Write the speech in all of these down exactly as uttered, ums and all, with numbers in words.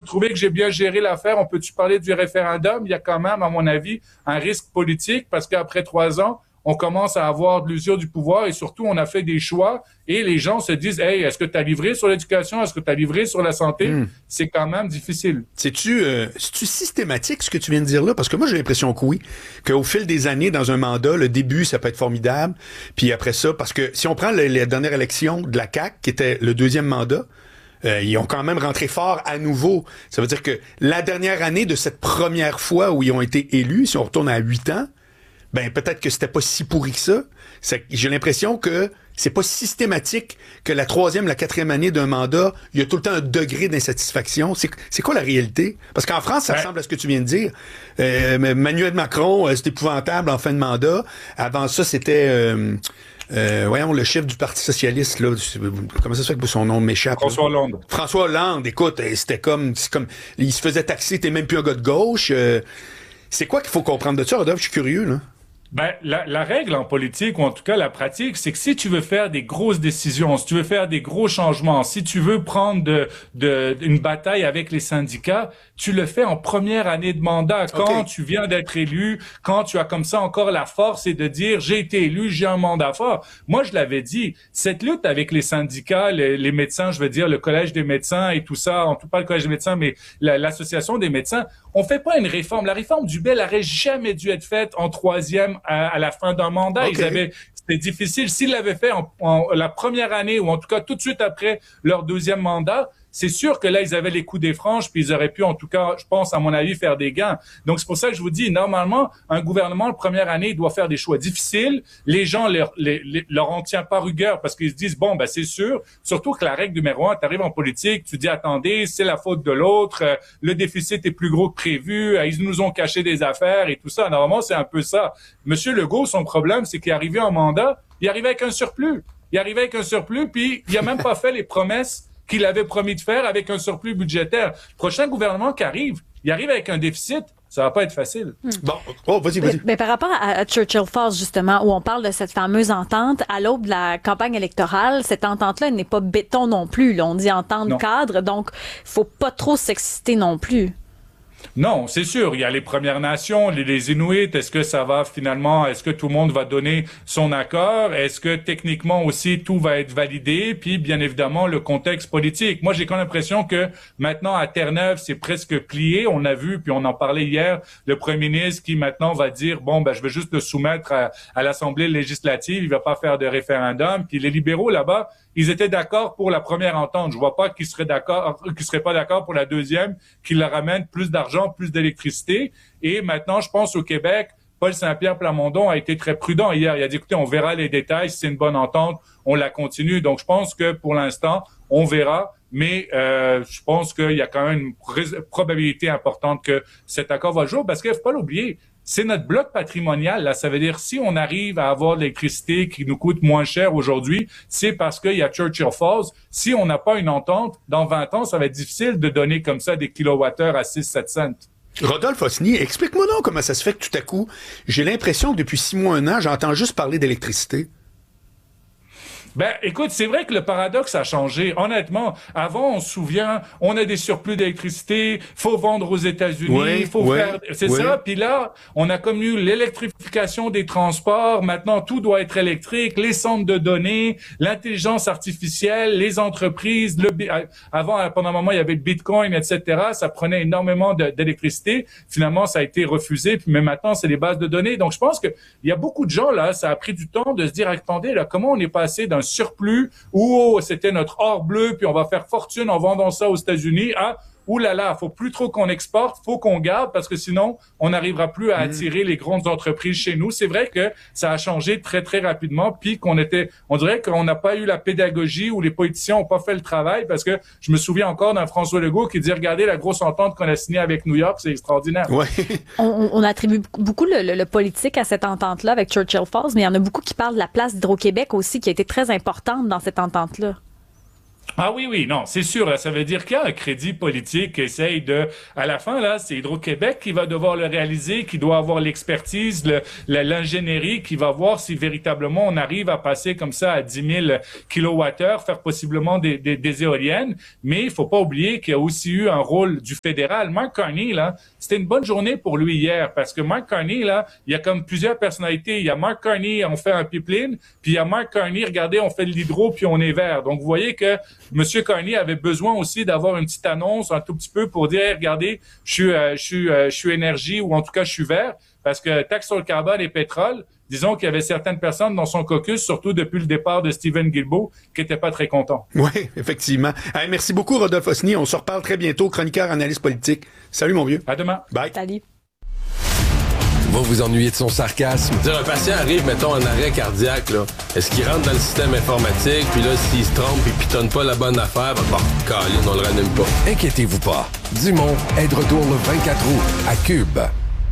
trouvez que j'ai bien géré l'affaire? On peut-tu parler du référendum? Il y a quand même, à mon avis, un risque politique parce qu'après trois ans, on commence à avoir de l'usure du pouvoir et surtout, on a fait des choix et les gens se disent « Hey, est-ce que tu as livré sur l'éducation? Est-ce que tu as livré sur la santé? Mm. » C'est quand même difficile. C'est-tu, euh, c'est-tu systématique, ce que tu viens de dire là? Parce que moi, j'ai l'impression que oui, qu'au fil des années, dans un mandat, le début, ça peut être formidable. Puis après ça, parce que si on prend la, la dernière élection de la C A Q, qui était le deuxième mandat, Euh, ils ont quand même rentré fort à nouveau. Ça veut dire que la dernière année de cette première fois où ils ont été élus, si on retourne à huit ans, ben peut-être que c'était pas si pourri que ça. C'est, j'ai l'impression que c'est pas systématique que la troisième, la quatrième année d'un mandat, il y a tout le temps un degré d'insatisfaction. C'est, c'est quoi la réalité? Parce qu'en France, ça ouais. ressemble à ce que tu viens de dire. Euh, Emmanuel Macron, euh, c'est épouvantable en fin de mandat. Avant ça, c'était... Euh, Euh, voyons, le chef du Parti socialiste, là, comment ça se fait que son nom m'échappe? François là? Hollande. François Hollande, écoute, c'était comme, c'est comme, il se faisait taxer, t'es même plus un gars de gauche. Euh, c'est quoi qu'il faut comprendre de ça, Rodolphe? Je suis curieux, là. Ben, la, la règle en politique, ou en tout cas la pratique, c'est que si tu veux faire des grosses décisions, si tu veux faire des gros changements, si tu veux prendre de, de, une bataille avec les syndicats, tu le fais en première année de mandat, quand okay. tu viens d'être élu, quand tu as comme ça encore la force et de dire « j'ai été élu, j'ai un mandat fort ». Moi, je l'avais dit, cette lutte avec les syndicats, les, les médecins, je veux dire le Collège des médecins et tout ça, en tout cas le Collège des médecins, mais la, l'Association des médecins, on fait pas une réforme. La réforme du B E L n'aurait jamais dû être faite en troisième à, à la fin d'un mandat. Okay. Ils avaient, c'était difficile. S'ils l'avaient fait en, en la première année ou en tout cas tout de suite après leur deuxième mandat, c'est sûr que là, ils avaient les coups des franges, puis ils auraient pu, en tout cas, je pense, à mon avis, faire des gains. Donc, c'est pour ça que je vous dis, normalement, un gouvernement, la première année, il doit faire des choix difficiles. Les gens leur, les, les, leur en tiennent pas rigueur parce qu'ils se disent, bon, ben, c'est sûr. Surtout que la règle numéro un, tu arrives en politique, tu dis, attendez, c'est la faute de l'autre, euh, le déficit est plus gros que prévu, euh, ils nous ont caché des affaires et tout ça. Normalement, c'est un peu ça. Monsieur Legault, son problème, c'est qu'il est arrivé en mandat, il est arrivé avec un surplus. Il est arrivé avec un surplus, puis il a même pas fait les promesses qu'il avait promis de faire avec un surplus budgétaire. Le prochain gouvernement qui arrive, il arrive avec un déficit, ça va pas être facile. Hmm. Bon, oh, vas-y, vas-y. Mais, mais par rapport à, à Churchill Falls, justement, où on parle de cette fameuse entente, à l'aube de la campagne électorale, cette entente-là n'est pas béton non plus. Là. On dit entente non. cadre, donc faut pas trop s'exciter non plus. Non, c'est sûr. Il y a les Premières Nations, les, les Inuits. Est-ce que ça va finalement, est-ce que tout le monde va donner son accord? Est-ce que techniquement aussi tout va être validé? Puis bien évidemment le contexte politique. Moi, j'ai quand même l'impression que maintenant à Terre-Neuve, c'est presque plié. On a vu, puis on en parlait hier, le premier ministre qui maintenant va dire bon, ben je vais juste le soumettre à, à l'Assemblée législative. Il va pas faire de référendum. Puis les libéraux là-bas, ils étaient d'accord pour la première entente. Je vois pas qu'ils seraient d'accord, qu'ils seraient pas d'accord pour la deuxième, qui leur ramène plus d'argent, plus d'électricité. Et maintenant, je pense au Québec, Paul Saint-Pierre Plamondon a été très prudent hier. Il a dit, écoutez, on verra les détails. Si c'est une bonne entente, on la continue. Donc, je pense que pour l'instant, on verra. Mais euh, je pense qu'il y a quand même une pr- probabilité importante que cet accord va jouer. Parce qu'il ne faut pas l'oublier. C'est notre bloc patrimonial, là. Ça veut dire, si on arrive à avoir de l'électricité qui nous coûte moins cher aujourd'hui, c'est parce qu'il y a Churchill Falls. Si on n'a pas une entente, dans vingt ans, ça va être difficile de donner comme ça des kilowattheures à six sept cents. Rodolphe Osny, explique-moi donc comment ça se fait que tout à coup, j'ai l'impression que depuis six mois, un an, j'entends juste parler d'électricité. Ben, écoute, c'est vrai que le paradoxe a changé. Honnêtement, avant, on se souvient, on a des surplus d'électricité, faut vendre aux États-Unis, oui, faut oui, faire, c'est oui. ça. Puis là, on a comme eu l'électrification des transports. Maintenant, tout doit être électrique. Les centres de données, l'intelligence artificielle, les entreprises. Le, avant, pendant un moment, il y avait le Bitcoin, et cetera. Ça prenait énormément de, d'électricité. Finalement, ça a été refusé. Puis, mais maintenant, c'est les bases de données. Donc, je pense que il y a beaucoup de gens là. Ça a pris du temps de se dire, attendez, là, comment on est passé d'un surplus où oh, c'était notre or bleu puis on va faire fortune en vendant ça aux États-Unis à ouh là là, faut plus trop qu'on exporte, faut qu'on garde parce que sinon on n'arrivera plus à attirer mmh. les grandes entreprises chez nous. C'est vrai que ça a changé très très rapidement puis qu'on était, on dirait qu'on n'a pas eu la pédagogie ou les politiciens ont pas fait le travail parce que je me souviens encore d'un François Legault qui dit regardez la grosse entente qu'on a signée avec New York, c'est extraordinaire. Ouais. on, on attribue beaucoup le, le, le politique à cette entente-là avec Churchill Falls, mais il y en a beaucoup qui parlent de la place d'Hydro-Québec aussi qui a été très importante dans cette entente-là. Ah oui, oui, non, c'est sûr. Là, ça veut dire qu'il y a un crédit politique qui essaye de... À la fin, là, c'est Hydro-Québec qui va devoir le réaliser, qui doit avoir l'expertise, le, le, l'ingénierie, qui va voir si véritablement on arrive à passer comme ça à dix mille kilowattheures, faire possiblement des, des, des éoliennes. Mais il faut pas oublier qu'il y a aussi eu un rôle du fédéral. Mark Carney, là, c'était une bonne journée pour lui hier, parce que Mark Carney, là, il y a comme plusieurs personnalités. Il y a Mark Carney, on fait un pipeline, puis il y a Mark Carney, regardez, on fait de l'hydro, puis on est vert. Donc, vous voyez que Monsieur Carney avait besoin aussi d'avoir une petite annonce un tout petit peu pour dire hey, regardez, je suis euh, je suis euh, je suis énergie ou en tout cas je suis vert parce que taxe sur le carbone et pétrole, disons qu'il y avait certaines personnes dans son caucus, surtout depuis le départ de Stephen Guilbeault, qui n'étaient pas très contents. Oui, effectivement. Hey, merci beaucoup Rodolphe Osny, on se reparle très bientôt, chroniqueur analyste politique. Salut mon vieux. À demain. Bye. Salut. Va vous ennuyer de son sarcasme? Dire, un patient arrive, mettons, en arrêt cardiaque, là. Est-ce qu'il rentre dans le système informatique, puis là, s'il se trompe et pitonne pas la bonne affaire, ben, bon, câline, on le ranime pas. Inquiétez-vous pas. Dumont est de retour le vingt-quatre août à Cube.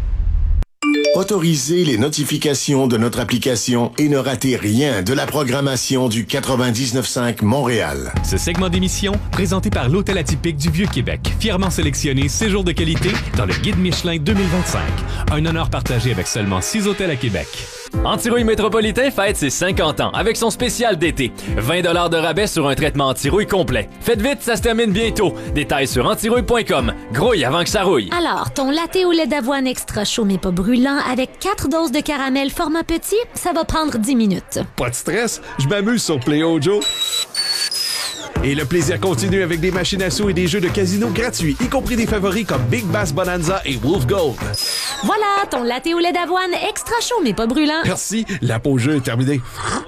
Autorisez les notifications de notre application et ne ratez rien de la programmation du quatre-vingt-dix-neuf cinq Montréal. Ce segment d'émission, présenté par l'Hôtel Atypique du Vieux-Québec, fièrement sélectionné séjour de qualité dans le Guide Michelin deux mille vingt-cinq. Un honneur partagé avec seulement six hôtels à Québec. Antirouille Métropolitain fête ses cinquante ans avec son spécial d'été. vingt dollars de rabais sur un traitement antirouille complet. Faites vite, ça se termine bientôt. Détails sur antirouille point com. Grouille avant que ça rouille. Alors, ton latte au lait d'avoine extra chaud mais pas brûlant avec quatre doses de caramel format petit, ça va prendre dix minutes. Pas de stress, je m'amuse sur Play-O-Joe. Et le plaisir continue avec des machines à sous et des jeux de casino gratuits, y compris des favoris comme Big Bass Bonanza et Wolf Gold. Voilà, ton latte au lait d'avoine extra chaud mais pas brûlant. Merci, la pause jeu est terminée.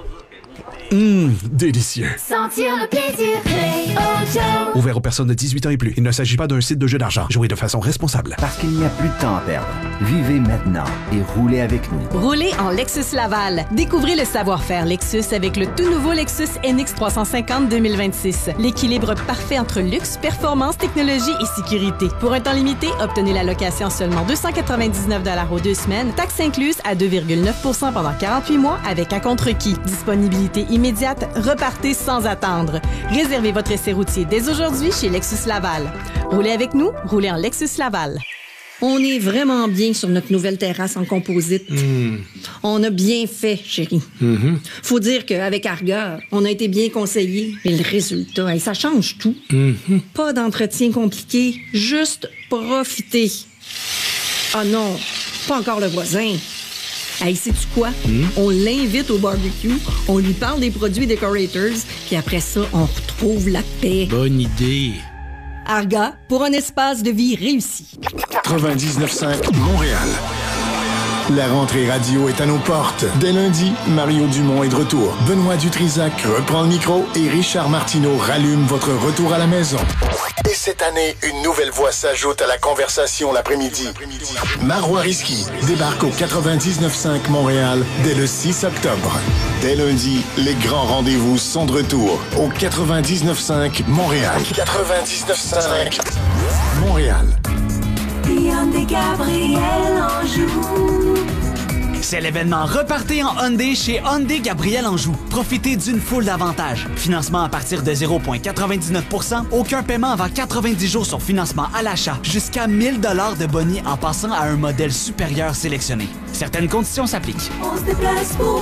Hum, délicieux. Sentir le plaisir, Play-O-Joe. Ouvert aux personnes de dix-huit ans et plus. Il ne s'agit pas d'un site de jeu d'argent. Jouez de façon responsable. Parce qu'il n'y a plus de temps à perdre. Vivez maintenant et roulez avec nous. Roulez en Lexus Laval. Découvrez le savoir-faire Lexus avec le tout nouveau Lexus N X trois cent cinquante deux mille vingt-six. L'équilibre parfait entre luxe, performance, technologie et sécurité. Pour un temps limité, obtenez la location seulement deux cent quatre-vingt-dix-neuf dollars aux deux semaines, taxes incluses à deux virgule neuf pour cent pendant quarante-huit mois avec un contre-requis. Disponibilité immédiate. Immédiate, repartez sans attendre. Réservez votre essai routier dès aujourd'hui chez Lexus Laval. Roulez avec nous, roulez en Lexus Laval. On est vraiment bien sur notre nouvelle terrasse en composite. Mmh. On a bien fait, chérie. Mmh. Faut dire qu'avec Arga, on a été bien conseillés. Et le résultat, ça change tout. Mmh. Pas d'entretien compliqué, juste profiter. Ah non, pas encore le voisin. Hey, sais-tu quoi? Mmh. On l'invite au barbecue, on lui parle des produits Decorators, puis après ça, on retrouve la paix. Bonne idée. Arga, pour un espace de vie réussi. quatre-vingt-dix-neuf cinq Montréal. La rentrée radio est à nos portes. Dès lundi, Mario Dumont est de retour. Benoît Dutrisac reprend le micro et Richard Martineau rallume votre retour à la maison. Et cette année, une nouvelle voix s'ajoute à la conversation l'après-midi. Marois Risky débarque au quatre-vingt-dix-neuf cinq Montréal dès le six octobre. Dès lundi, les grands rendez-vous sont de retour au quatre-vingt-dix-neuf cinq Montréal. quatre-vingt-dix-neuf cinq Montréal. Hyundai Gabriel Anjou. C'est l'événement Repartez en Hyundai chez Hyundai Gabriel Anjou. Profitez d'une foule d'avantages. Financement à partir de zéro virgule quatre-vingt-dix-neuf pour cent, aucun paiement avant quatre-vingt-dix jours sur financement à l'achat, jusqu'à mille dollars de boni en passant à un modèle supérieur sélectionné. Certaines conditions s'appliquent. On se déplace pour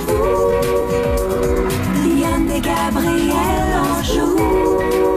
vous. Hyundai Gabriel Anjou.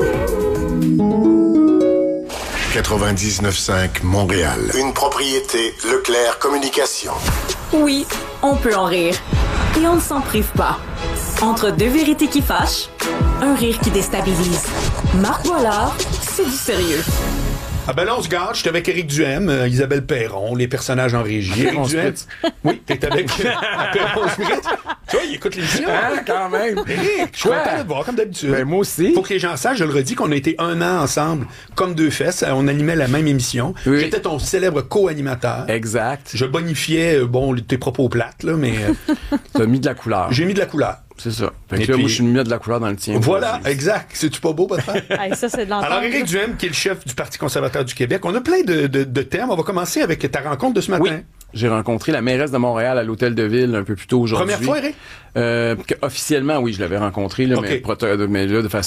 quatre-vingt-dix-neuf cinq Montréal. Une propriété Leclerc Communication. Oui, on peut en rire. Et on ne s'en prive pas. Entre deux vérités qui fâchent, un rire qui déstabilise. Marc Boilard, c'est du sérieux. Ah ben là, on se gâte. J'étais avec Éric Duhem, euh, Isabelle Perron, les personnages en régie. Éric Duhem. Oui, t'es avec Perron Smith. Tu vois, il écoute l'émission. Ah, quand même. Éric, je suis content de te voir, comme d'habitude. Ben, moi aussi. Faut que les gens sachent, je le redis, qu'on a été un an ensemble, comme deux fesses. On animait la même émission. Oui. J'étais ton célèbre co-animateur. Exact. Je bonifiais, euh, bon, tes propos plates, là, mais... Euh, T'as mis de la couleur. J'ai mis de la couleur. C'est ça. Fait que Et là, puis, moi, je suis mis de la couleur dans le tien. Voilà, exact. C'est-tu pas beau, votre frère? Hey, ça, c'est de l'entendre. Alors, Éric Duhem, qui est le chef du Parti conservateur du Québec, on a plein de, de, de thèmes. On va commencer avec ta rencontre de ce matin. Oui. J'ai rencontré la mairesse de Montréal à l'Hôtel de Ville un peu plus tôt aujourd'hui. Première fois, Éric? Euh, officiellement, oui, je l'avais rencontré, là, okay. mais, mais là, de façon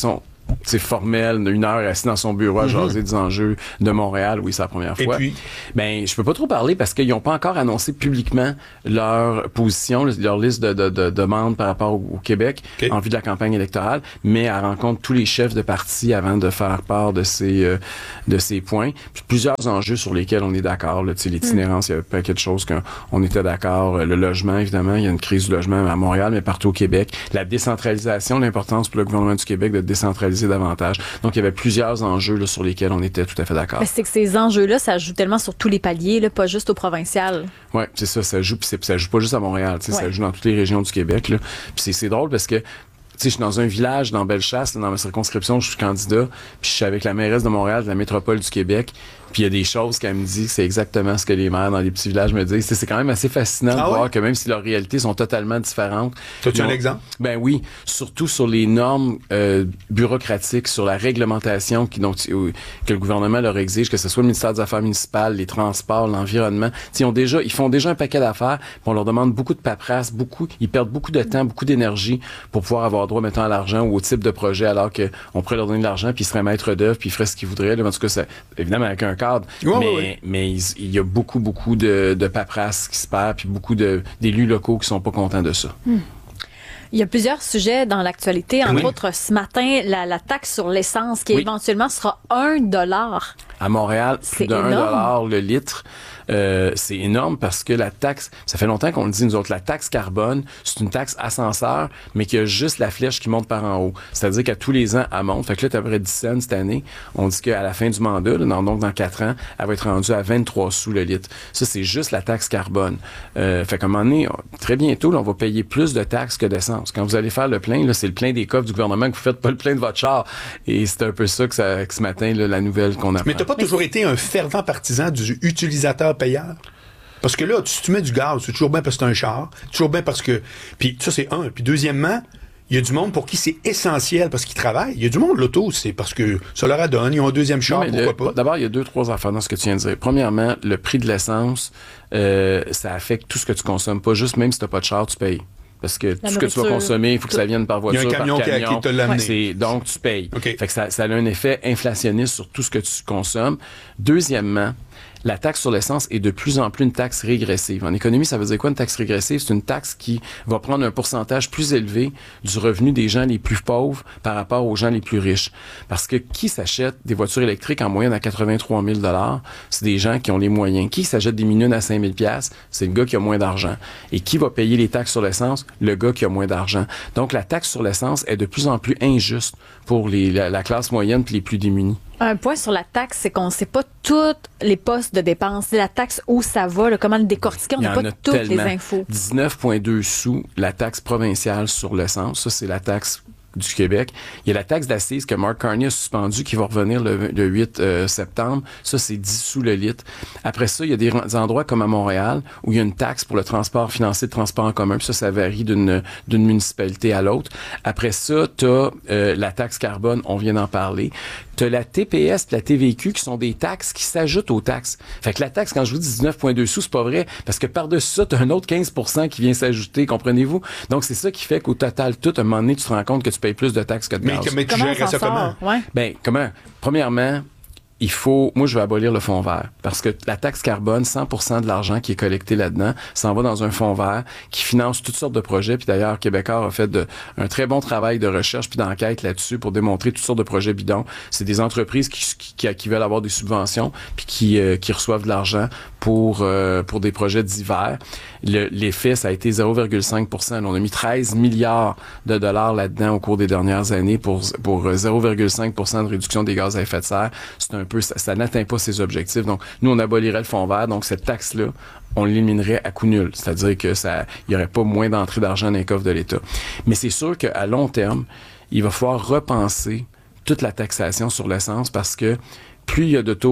c'est formel, une heure assis dans son bureau à Mm-hmm. jaser des enjeux de Montréal, oui, c'est la première Et fois. puis? Ben, je peux pas trop parler parce qu'ils n'ont pas encore annoncé publiquement leur position, leur liste de, de, de demandes par rapport au, au Québec Okay. en vue de la campagne électorale, mais elle rencontre tous les chefs de parti avant de faire part de ces, euh, de ces points. Puis plusieurs enjeux sur lesquels on est d'accord, là, tu sais, l'itinérance, il y a pas quelque chose qu'on on était d'accord. Le logement, évidemment, il y a une crise du logement à Montréal, mais partout au Québec. La décentralisation, l'importance pour le gouvernement du Québec de décentraliser davantage. Donc, il y avait plusieurs enjeux là, sur lesquels on était tout à fait d'accord. Mais c'est que ces enjeux-là, ça joue tellement sur tous les paliers, là, pas juste au provincial. Oui, c'est ça, ça joue, puis c'est- ça joue pas juste à Montréal, tu sais, Ouais. ça joue dans toutes les régions du Québec. Là. Puis c'est, c'est drôle parce que, tu sais, je suis dans un village, dans Bellechasse, là, dans ma circonscription, je suis candidat, puis je suis avec la mairesse de Montréal, de la métropole du Québec, puis il y a des choses qu'elle me dit, c'est exactement ce que les maires dans les petits villages me disent. C'est, c'est quand même assez fascinant Ah de ouais? voir que même si leurs réalités sont totalement différentes. T'as-tu ils un ont- exemple? Ben oui, surtout sur les normes euh, bureaucratiques, sur la réglementation qui, donc, euh, que le gouvernement leur exige, que ce soit le ministère des Affaires municipales, les transports, l'environnement. T'sais, Ils, ont déjà, ils font déjà un paquet d'affaires, puis on leur demande beaucoup de paperasse, beaucoup, ils perdent beaucoup de temps, beaucoup d'énergie pour pouvoir avoir droit, mettons, à l'argent ou au type de projet, alors qu'on pourrait leur donner de l'argent, puis ils seraient maîtres d'œuvre, puis ils feraient ce qu'ils voudraient. Là. En tout cas, ça, évidemment, avec un cadre. Ouais, mais ouais, ouais. mais il, il y a beaucoup, beaucoup de, de paperasse qui se perd, puis beaucoup de, d'élus locaux qui sont pas contents de ça. Il y a plusieurs sujets dans l'actualité, entre Oui. autres ce matin, la, la taxe sur l'essence qui Oui. éventuellement sera un dollar. À Montréal, C'est plus d'un énorme. dollar le litre. Euh, c'est énorme parce que la taxe, ça fait longtemps qu'on le dit, nous autres, la taxe carbone, c'est une taxe ascenseur, mais qui a juste la flèche qui monte par en haut. C'est-à-dire qu'à tous les ans, elle monte. Fait que là, t'as à peu près dix cents cette année. On dit qu'à la fin du mandat, là, dans, donc dans quatre ans, elle va être rendue à vingt-trois sous le litre. Ça, c'est juste la taxe carbone. Euh, fait qu'à un moment donné, on- très bientôt, là, on va payer plus de taxes que d'essence. Quand vous allez faire le plein, là, c'est le plein des coffres du gouvernement que vous faites pas le plein de votre char. Et c'est un peu ça que, ça, que ce matin, là, la nouvelle qu'on a. Mais t'as pas toujours été un fervent partisan du utilisateur-payeur? Parce que là, si tu mets du gaz, c'est toujours bien parce que c'est un char, toujours bien parce que... Puis ça, c'est un. Puis deuxièmement, il y a du monde pour qui c'est essentiel parce qu'ils travaillent. Il y a du monde, l'auto, c'est parce que ça leur adonne. Ils ont un deuxième char, Non, mais pourquoi le- pas? D'abord, il y a deux, trois affaires dans ce que tu viens de dire. Premièrement, le prix de l'essence, euh, ça affecte tout ce que tu consommes. Pas juste, même si t'as pas de char, tu payes. Parce que tout ce que tu vas nourriture, consommer, il faut que ça vienne par Il y a voiture, un camion par qui a- camion. qui te l'a amené. C'est- donc, tu payes. OK. Fait que ça, ça a un effet inflationniste sur tout ce que tu consommes. Deuxièmement, la taxe sur l'essence est de plus en plus une taxe régressive. En économie, ça veut dire quoi une taxe régressive? C'est une taxe qui va prendre un pourcentage plus élevé du revenu des gens les plus pauvres par rapport aux gens les plus riches. Parce que qui s'achète des voitures électriques en moyenne à quatre-vingt-trois mille dollars? C'est des gens qui ont les moyens. Qui s'achète des minutes à cinq mille dollars? C'est le gars qui a moins d'argent. Et qui va payer les taxes sur l'essence? Le gars qui a moins d'argent. Donc, la taxe sur l'essence est de plus en plus injuste pour les, la, la classe moyenne et les plus démunis. Un point sur la taxe, c'est qu'on ne sait pas tous les postes de dépenses. C'est la taxe où ça va, là, comment le décortiquer. On Il y n'a en pas a toutes tellement. les infos. dix-neuf virgule deux sous la taxe provinciale sur l'essence. Ça, c'est la taxe du Québec. Il y a la taxe d'assises que Mark Carney a suspendue qui va revenir le, le huit euh, septembre. Ça, c'est dix sous le litre. Après ça, il y a des, des endroits comme à Montréal où il y a une taxe pour le transport financier de transport en commun. Puis ça, ça varie d'une d'une municipalité à l'autre. Après ça, tu as euh, la taxe carbone, on vient d'en parler. Tu as la T P S et la T V Q qui sont des taxes qui s'ajoutent aux taxes. Fait que la taxe, quand je vous dis dix-neuf virgule deux sous, c'est pas vrai parce que par-dessus ça, tu as un autre quinze pour cent qui vient s'ajouter, comprenez-vous? Donc, c'est ça qui fait qu'au total, tout, à un moment donné, tu te rends compte que tu payes plus de taxes que de Mais, gaz. mais tu Comment on gérerais s'en ça comment? sort? Ouais. Ben, comment? Premièrement, il faut, moi, je vais abolir le fonds vert parce que la taxe carbone, cent pour cent de l'argent qui est collecté là-dedans s'en va dans un fonds vert qui finance toutes sortes de projets. Puis d'ailleurs, Québécois a fait de, un très bon travail de recherche puis d'enquête là-dessus pour démontrer toutes sortes de projets bidons. C'est des entreprises qui, qui, qui veulent avoir des subventions puis qui, euh, qui reçoivent de l'argent pour, euh, pour des projets divers. Le, l'effet, ça a été zéro virgule cinq pour cent. On a mis treize milliards de dollars là-dedans au cours des dernières années pour, pour zéro virgule cinq pour cent de réduction des gaz à effet de serre. C'est un peu, ça, ça n'atteint pas ses objectifs. Donc, nous, on abolirait le fonds vert. Donc, cette taxe-là, on l'éliminerait à coût nul. C'est-à-dire que ça, il y aurait pas moins d'entrée d'argent dans les coffres de l'État. Mais c'est sûr qu'à long terme, il va falloir repenser toute la taxation sur l'essence parce que plus il y a d'auto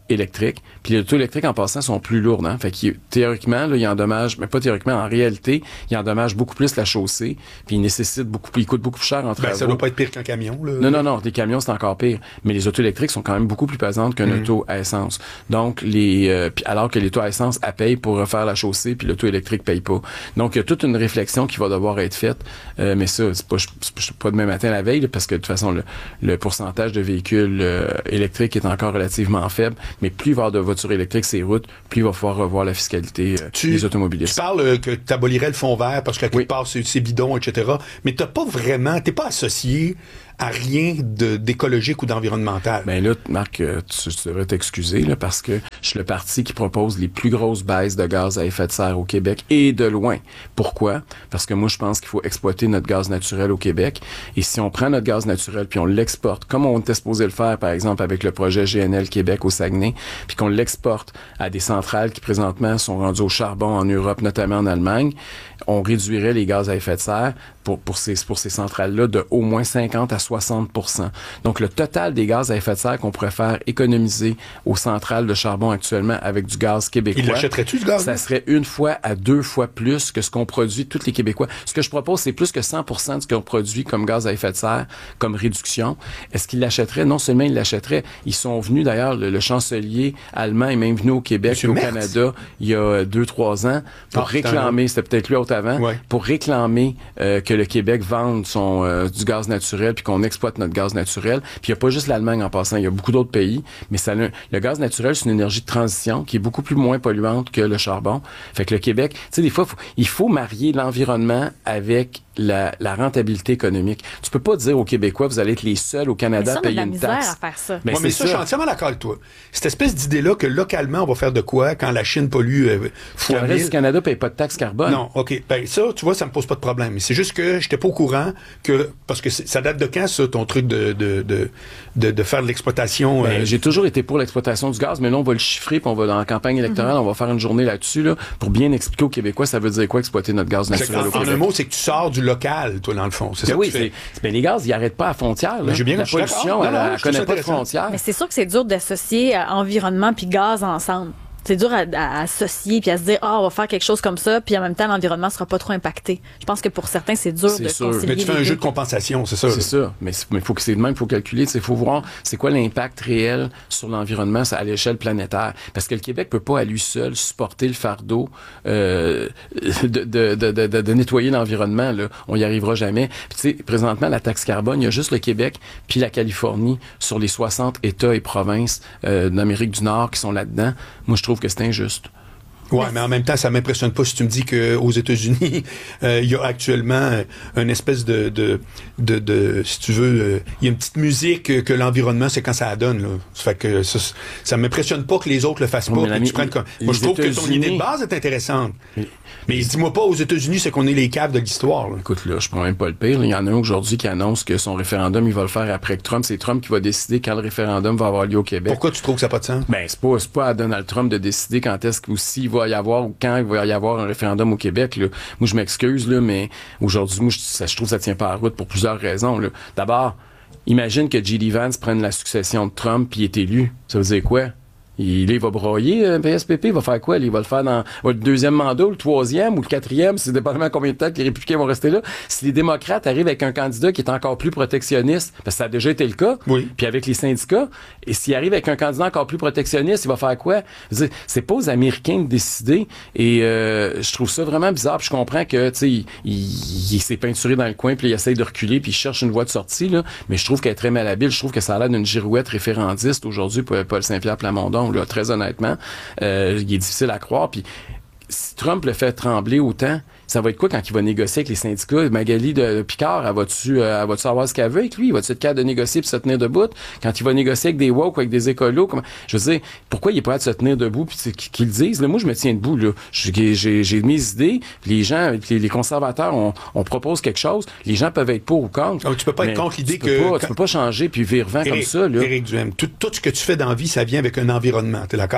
électriques. Puis les autos électriques, en passant, sont plus lourdes. Hein? Fait que théoriquement, là, ils endommagent, mais pas théoriquement, en réalité, ils endommagent beaucoup plus la chaussée, puis ils nécessitent beaucoup plus, ils coûtent beaucoup plus cher en travaux. Ben, ça doit pas être pire qu'un camion, là. Non, non, non, les camions, c'est encore pire. Mais les autos électriques sont quand même beaucoup plus pesantes qu'un Mm-hmm. auto à essence. Donc, les, euh, puis alors que l'auto à essence, elle paye pour refaire la chaussée, puis l'auto électrique paye pas. Donc, il y a toute une réflexion qui va devoir être faite. Euh, mais ça, c'est pas, c'est pas demain matin la veille, là, parce que de toute façon, le, le pourcentage de véhicules euh, électriques est encore relativement faible. Mais plus il va y avoir de voitures électriques sur les routes, plus il va falloir revoir la fiscalité euh, tu, des automobilistes. Tu parles euh, que tu abolirais le fonds vert parce qu'à quelque oui. part, c'est, c'est bidon, et cetera. Mais t'as pas vraiment, t'es pas associé à rien de, d'écologique ou d'environnemental. Ben là, Marc, tu, tu devrais t'excuser là, parce que je suis le parti qui propose les plus grosses baisses de gaz à effet de serre au Québec et de loin. Pourquoi? Parce que moi, je pense qu'il faut exploiter notre gaz naturel au Québec. Et si on prend notre gaz naturel puis on l'exporte, comme on était supposé le faire, par exemple, avec le projet G N L Québec au Saguenay, puis qu'on l'exporte à des centrales qui présentement sont rendues au charbon en Europe, notamment en Allemagne, on réduirait les gaz à effet de serre pour, pour ces, pour ces centrales-là de au moins cinquante à soixante pour cent. Donc, le total des gaz à effet de serre qu'on pourrait faire économiser aux centrales de charbon actuellement avec du gaz québécois. Il l'achèterait-tu, ce gaz? Ça serait une fois à deux fois plus que ce qu'on produit tous les Québécois. Ce que je propose, c'est plus que cent pour cent de ce qu'on produit comme gaz à effet de serre, comme réduction. Est-ce qu'ils l'achèteraient? Non seulement ils l'achèteraient, ils sont venus, d'ailleurs, le, le chancelier allemand est même venu au Québec et au Merz. Canada il y a deux, trois ans pour ah, réclamer, c'était peut-être lui autre avant, ouais. pour réclamer euh, que le Québec vende son, euh, du gaz naturel puis qu'on exploite notre gaz naturel. Puis il n'y a pas juste l'Allemagne en passant, il y a beaucoup d'autres pays, mais ça, le, le gaz naturel, c'est une énergie de transition qui est beaucoup plus moins polluante que le charbon. Fait que le Québec, tu sais, des fois, faut, il faut marier l'environnement avec la, la rentabilité économique. Tu peux pas dire aux Québécois, vous allez être les seuls au Canada à payer une taxe. Mais ça, on a de la misère à faire ça. Mais, ouais, mais ça, ça, je suis entièrement d'accord avec toi. Cette espèce d'idée-là que localement, on va faire de quoi quand la Chine pollue euh, fois mille. Le reste du Canada paye pas de taxe carbone. Non, OK. Ben ça, tu vois, ça me pose pas de problème. Mais c'est juste que j'étais pas au courant que... Parce que ça date de quand, ça, ton truc de, de, de, de, de faire de l'exploitation? Ben, euh... J'ai toujours été pour l'exploitation du gaz, mais là, on va le chiffrer, puis on va dans la campagne électorale, mm-hmm. on va faire une journée là-dessus, là, pour bien expliquer aux Québécois ça veut dire quoi exploiter notre gaz naturel au Québec. En un mot, c'est que tu sors du local, toi, dans le fond. C'est ben ça oui, que tu fais. C'est, ben les gaz, ils n'arrêtent pas à frontière. Là. J'ai bien la pollution, elle ne connaît pas de frontières. Mais c'est sûr que c'est dur d'associer euh, environnement puis gaz ensemble. C'est dur à, à associer puis à se dire ah oh, on va faire quelque chose comme ça puis en même temps l'environnement sera pas trop impacté. Je pense que pour certains c'est dur c'est de sûr. concilier. Mais tu fais un deux. jeu de compensation, c'est ça. C'est ça. Mais il faut que c'est de même, il faut calculer, il faut voir c'est quoi l'impact réel sur l'environnement à l'échelle planétaire. Parce que le Québec peut pas à lui seul supporter le fardeau euh, de, de, de, de, de, de nettoyer l'environnement. Là. On y arrivera jamais. Puis tu sais, présentement la taxe carbone, il y a juste le Québec puis la Californie sur les soixante États et provinces euh, d'Amérique du Nord qui sont là-dedans. Moi je trouve que c'est injuste. Ouais, mais en même temps, ça m'impressionne pas si tu me dis qu'aux États-Unis, euh, il y a actuellement une espèce de, de, de, de si tu veux, euh, il y a une petite musique que l'environnement, c'est quand ça la donne. Là. Ça fait que ça, ça m'impressionne pas que les autres le fassent pas. Que tu prennes comme... Moi, je trouve que ton idée de base est intéressante. Mais, mais dis-moi pas aux États-Unis, c'est qu'on est les caves de l'histoire. Là. Écoute, là, je prends même pas le pire. Il y en a un aujourd'hui qui annonce que son référendum, il va le faire après que Trump. C'est Trump qui va décider quand le référendum va avoir lieu au Québec. Pourquoi tu trouves que ça n'a pas de sens? Ben, c'est pas, c'est pas à Donald Trump de décider quand est-ce que aussi il va y avoir ou quand il va y avoir un référendum au Québec. Là. Moi, je m'excuse, là, mais aujourd'hui, moi, je, ça, je trouve que ça tient pas à la route pour plusieurs raisons. Là. D'abord, imagine que J D Vance prenne la succession de Trump puis est élu. Ça veut dire quoi? Il, il va broyer, euh, P S P P, il va faire quoi? Il va le faire dans le deuxième mandat, ou le troisième, ou le quatrième, c'est dépendamment combien de temps que les républicains vont rester là. Si les démocrates arrivent avec un candidat qui est encore plus protectionniste, parce que ça a déjà été le cas, oui. Puis avec les syndicats, et s'il arrive avec un candidat encore plus protectionniste, il va faire quoi? Je veux dire, c'est pas aux Américains de décider, et euh, je trouve ça vraiment bizarre, puis je comprends que, tu sais, il, il, il s'est peinturé dans le coin, puis il essaye de reculer, puis il cherche une voie de sortie, là, mais je trouve qu'elle est très malhabile, je trouve que ça a l'air d'une girouette référendiste aujourd'hui pour Paul Saint-Pierre Plamondon. Là, très honnêtement, euh, il est difficile à croire. Puis si Trump le fait trembler autant, ça va être quoi quand il va négocier avec les syndicats? Magali de Picard, elle va-tu, euh, elle va-tu savoir ce qu'elle veut avec lui? Il va-tu être capable de négocier et se tenir debout? Quand il va négocier avec des woke ou avec des écolos, comment... je veux dire, pourquoi il est pas capable de se tenir debout puis qu'ils le disent? Là, moi, je me tiens debout. Là. J'ai, j'ai, j'ai mes idées. Les gens, les, les conservateurs, on, on propose quelque chose. Les gens peuvent être pour ou contre. Donc, tu peux pas être contre l'idée tu que... Pas, quand... Tu peux pas changer puis vivre vent comme ça. Là. Éric Duhem, tout, tout ce que tu fais dans la vie, ça vient avec un environnement. T'es d'accord?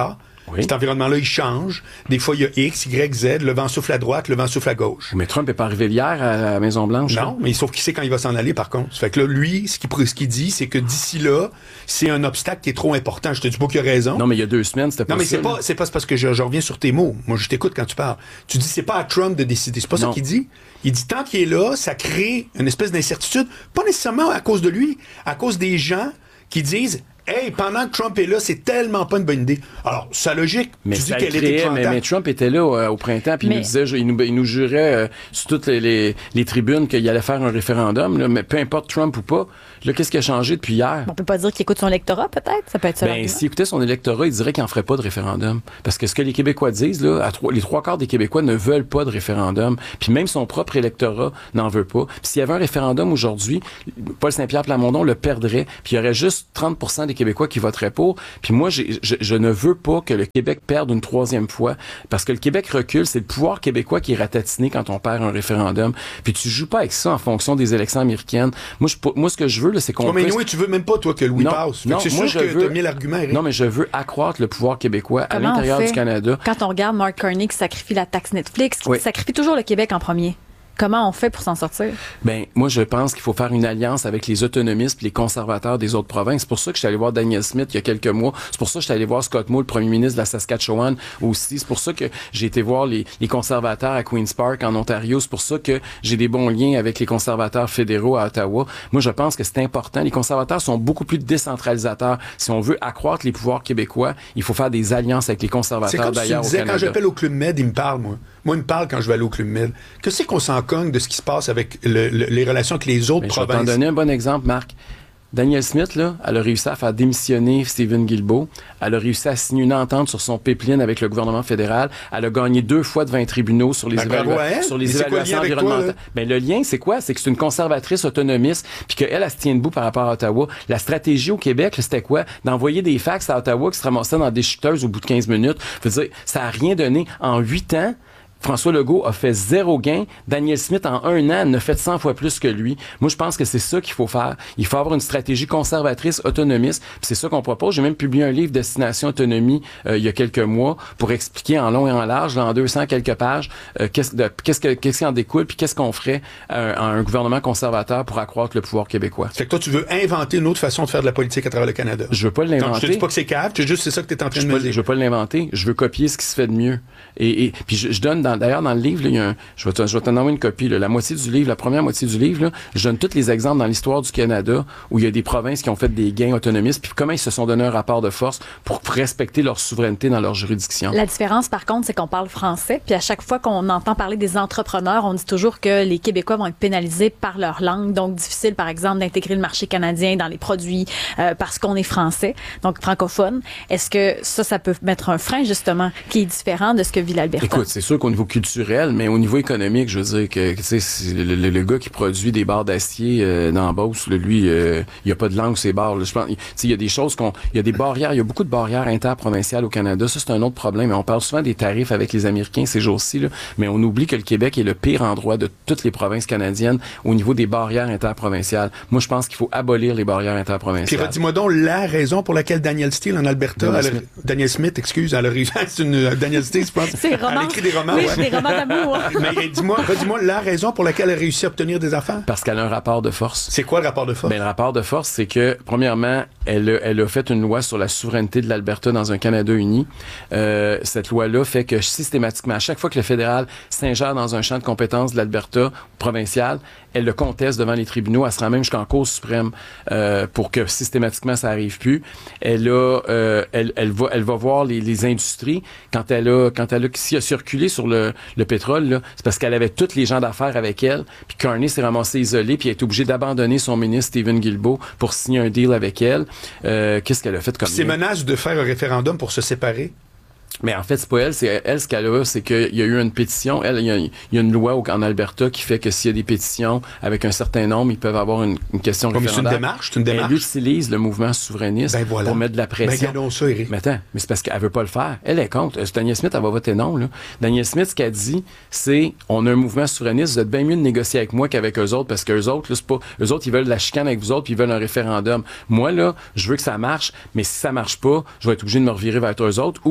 Oui. Cet environnement-là, il change. Des fois, il y a X, Y, Z. Le vent souffle à droite, le vent souffle à gauche. Mais Trump n'est pas arrivé hier à la Maison-Blanche. Non, là. Mais sauf qu'il sait quand il va s'en aller, par contre. Fait que là, lui, ce qu'il, ce qu'il dit, c'est que d'ici là, c'est un obstacle qui est trop important. Je te dis pas qu'il a raison. Non, mais il y a deux semaines, c'était pas Non, mais ça, c'est pas, c'est pas parce que je, je reviens sur tes mots. Moi, je t'écoute quand tu parles. Tu dis, c'est pas à Trump de décider. C'est pas non. ça qu'il dit. Il dit, tant qu'il est là, ça crée une espèce d'incertitude. Pas nécessairement à cause de lui, à cause des gens qui disent, hey, pendant que Trump est là, c'est tellement pas une bonne idée. Alors, sa logique, mais tu dis ça qu'elle créait, était mais, mais Trump était là euh, au printemps, puis mais... il nous disait, il nous, il nous jurait euh, sur toutes les, les, les tribunes qu'il allait faire un référendum, là, mais peu importe Trump ou pas. Là, qu'est-ce qui a changé depuis hier? On peut pas dire qu'il écoute son électorat, peut-être? Ça peut être ça. Ben, s'il écoutait son électorat, il dirait qu'il n'en ferait pas de référendum. Parce que ce que les Québécois disent, là, à trois, les trois quarts des Québécois ne veulent pas de référendum. Puis même son propre électorat n'en veut pas. Puis s'il y avait un référendum aujourd'hui, Paul Saint-Pierre Plamondon le perdrait. Puis il y aurait juste trente pour cent des Québécois qui voteraient pour. Puis moi, j'ai, je, je ne veux pas que le Québec perde une troisième fois. Parce que le Québec recule, c'est le pouvoir québécois qui est ratatiné quand on perd un référendum. Puis tu joues pas avec ça en fonction des élections américaines. Moi, je, moi ce que je veux, là, c'est qu'on oh, mais oui, tu veux même pas, toi, que Louis non, passe. Non, c'est moi, sûr je que veux... t'as mis l'argument, Eric. Non, mais je veux accroître le pouvoir québécois Comment à l'intérieur du Canada. Quand on regarde Mark Carney qui sacrifie la taxe Netflix, qui oui. sacrifie toujours le Québec en premier. Comment on fait pour s'en sortir? Ben, moi, je pense qu'il faut faire une alliance avec les autonomistes et les conservateurs des autres provinces. C'est pour ça que je suis allé voir Daniel Smith il y a quelques mois. C'est pour ça que je suis allé voir Scott Moe, le premier ministre de la Saskatchewan aussi. C'est pour ça que j'ai été voir les, les conservateurs à Queen's Park en Ontario. C'est pour ça que j'ai des bons liens avec les conservateurs fédéraux à Ottawa. Moi, je pense que c'est important. Les conservateurs sont beaucoup plus décentralisateurs. Si on veut accroître les pouvoirs québécois, il faut faire des alliances avec les conservateurs d'ailleurs au Canada. Quand j'appelle au Club Med, il me parle, moi. Moi, il me parle quand je vais aller au Club Med. Que c'est qu'on s'en cogne de ce qui se passe avec le, le, les relations avec les autres mais provinces? Je vais t'en donner un bon exemple, Marc. Daniel Smith, là, elle a réussi à faire démissionner Stephen Guilbeault. Elle a réussi à signer une entente sur son pipeline avec le gouvernement fédéral. Elle a gagné deux fois devant les tribunaux sur les, ben, évalua- sur les évaluations environnementales. Ben, le lien, c'est quoi? C'est que c'est une conservatrice autonomiste, puis qu'elle, elle se tient debout par rapport à Ottawa. La stratégie au Québec, là, c'était quoi? D'envoyer des fax à Ottawa qui se ramassaient dans des chuteuses au bout de quinze minutes. Je veux dire, ça a rien donné. En huit ans, François Legault a fait zéro gain. Daniel Smith, en un an, ne fait cent fois plus que lui. Moi, je pense que c'est ça qu'il faut faire. Il faut avoir une stratégie conservatrice, autonomiste. Puis c'est ça qu'on propose. J'ai même publié un livre Destination Autonomie euh, il y a quelques mois pour expliquer en long et en large, là, en deux cents quelques pages, euh, qu'est-ce, de, qu'est-ce, que, qu'est-ce qui en découle, puis qu'est-ce qu'on ferait euh, à un gouvernement conservateur pour accroître le pouvoir québécois. Fait que toi, tu veux inventer une autre façon de faire de la politique à travers le Canada. Je veux pas l'inventer. Donc, je te dis pas que c'est cave, tu juste c'est ça que tu es en train je de me pas, dire. Je veux pas l'inventer. Je veux copier ce qui se fait de mieux. Et, et puis je, je donne dans, d'ailleurs dans le livre, là, il y a un, je vais te, je vais t'en envoyer une copie. Là, la moitié du livre, la première moitié du livre, là, je donne tous les exemples dans l'histoire du Canada où il y a des provinces qui ont fait des gains autonomistes, puis comment ils se sont donné un rapport de force pour respecter leur souveraineté dans leur juridiction. La différence, par contre, c'est qu'on parle français, puis à chaque fois qu'on entend parler des entrepreneurs, on dit toujours que les Québécois vont être pénalisés par leur langue, donc difficile, par exemple, d'intégrer le marché canadien dans les produits euh, parce qu'on est français, donc francophone. Est-ce que ça, ça peut mettre un frein, justement, qui est différent de ce que vit l'Alberta? Écoute, c'est sûr qu'au niveau culturel, mais au niveau économique, je veux dire que tu sais, le, le, le gars qui produit des barres d'acier euh, dans Beauce, là, lui, euh, il y a pas de langue ces barres. Là. Je pense, il y a des choses qu'on, il y a des barrières, il y a beaucoup de barrières interprovinciales au Canada. Ça, c'est un autre problème. On parle souvent des tarifs avec les Américains ces jours-ci, là, mais on oublie que le Québec est le pire endroit de toutes les provinces canadiennes au niveau des barrières interprovinciales. Moi, je pense qu'il faut abolir les barrières interprovinciales. Puis redis-moi donc la raison pour laquelle Daniel Steele en Alberta, Daniel, elle, Smith. Daniel Smith, excuse, elle a réussi, c'est une Daniel Steele, je pense. C'est roman. Elle a écrit des romans. Oui, ouais. des romans d'amour. Mais dis-moi, redis-moi la raison pour laquelle elle a réussi à obtenir des affaires. Parce qu'elle a un rapport de force. C'est quoi le rapport de force? Ben, le rapport de force, c'est que, premièrement, elle a, elle a fait une loi sur la souveraineté de l'Alberta dans un Canada uni. Euh, cette loi-là fait que systématiquement, à chaque fois que le fédéral s'ingère dans un champ de compétences de l'Alberta provincial, elle le conteste devant les tribunaux. Elle se rend même jusqu'en Cour suprême euh, pour que systématiquement ça arrive plus. Elle a, euh, elle, elle va, elle va voir les, les industries quand elle a, quand elle a, si elle a circulé sur le, le pétrole là, c'est parce qu'elle avait tous les gens d'affaires avec elle. Puis Carney s'est ramassé isolé, puis elle est obligée d'abandonner son ministre Stephen Guilbeault pour signer un deal avec elle. Euh, qu'est-ce qu'elle a fait comme Ces menaces de faire un référendum pour se séparer. Mais en fait, c'est pas elle, c'est elle, ce qu'elle a, c'est qu'il y a eu une pétition. Elle, il y a, il y a une loi au, en Alberta qui fait que s'il y a des pétitions avec un certain nombre, ils peuvent avoir une, une question Comme référendaire. C'est une démarche, c'est une démarche. Elle utilise le mouvement souverainiste ben voilà. pour mettre de la pression. Ben regardons ça, Eric. Mais attends, mais c'est parce qu'elle veut pas le faire. Elle est contre. Daniel Smith, elle va voter non, là. Daniel Smith, ce qu'elle dit, c'est, on a un mouvement souverainiste, vous êtes bien mieux de négocier avec moi qu'avec eux autres, parce qu'eux autres, là, c'est pas, eux autres, ils veulent de la chicane avec vous autres, puis ils veulent un référendum. Moi, là, je veux que ça marche, mais si ça marche pas, je vais être obligé de me revirer vers eux autres, ou si je vais me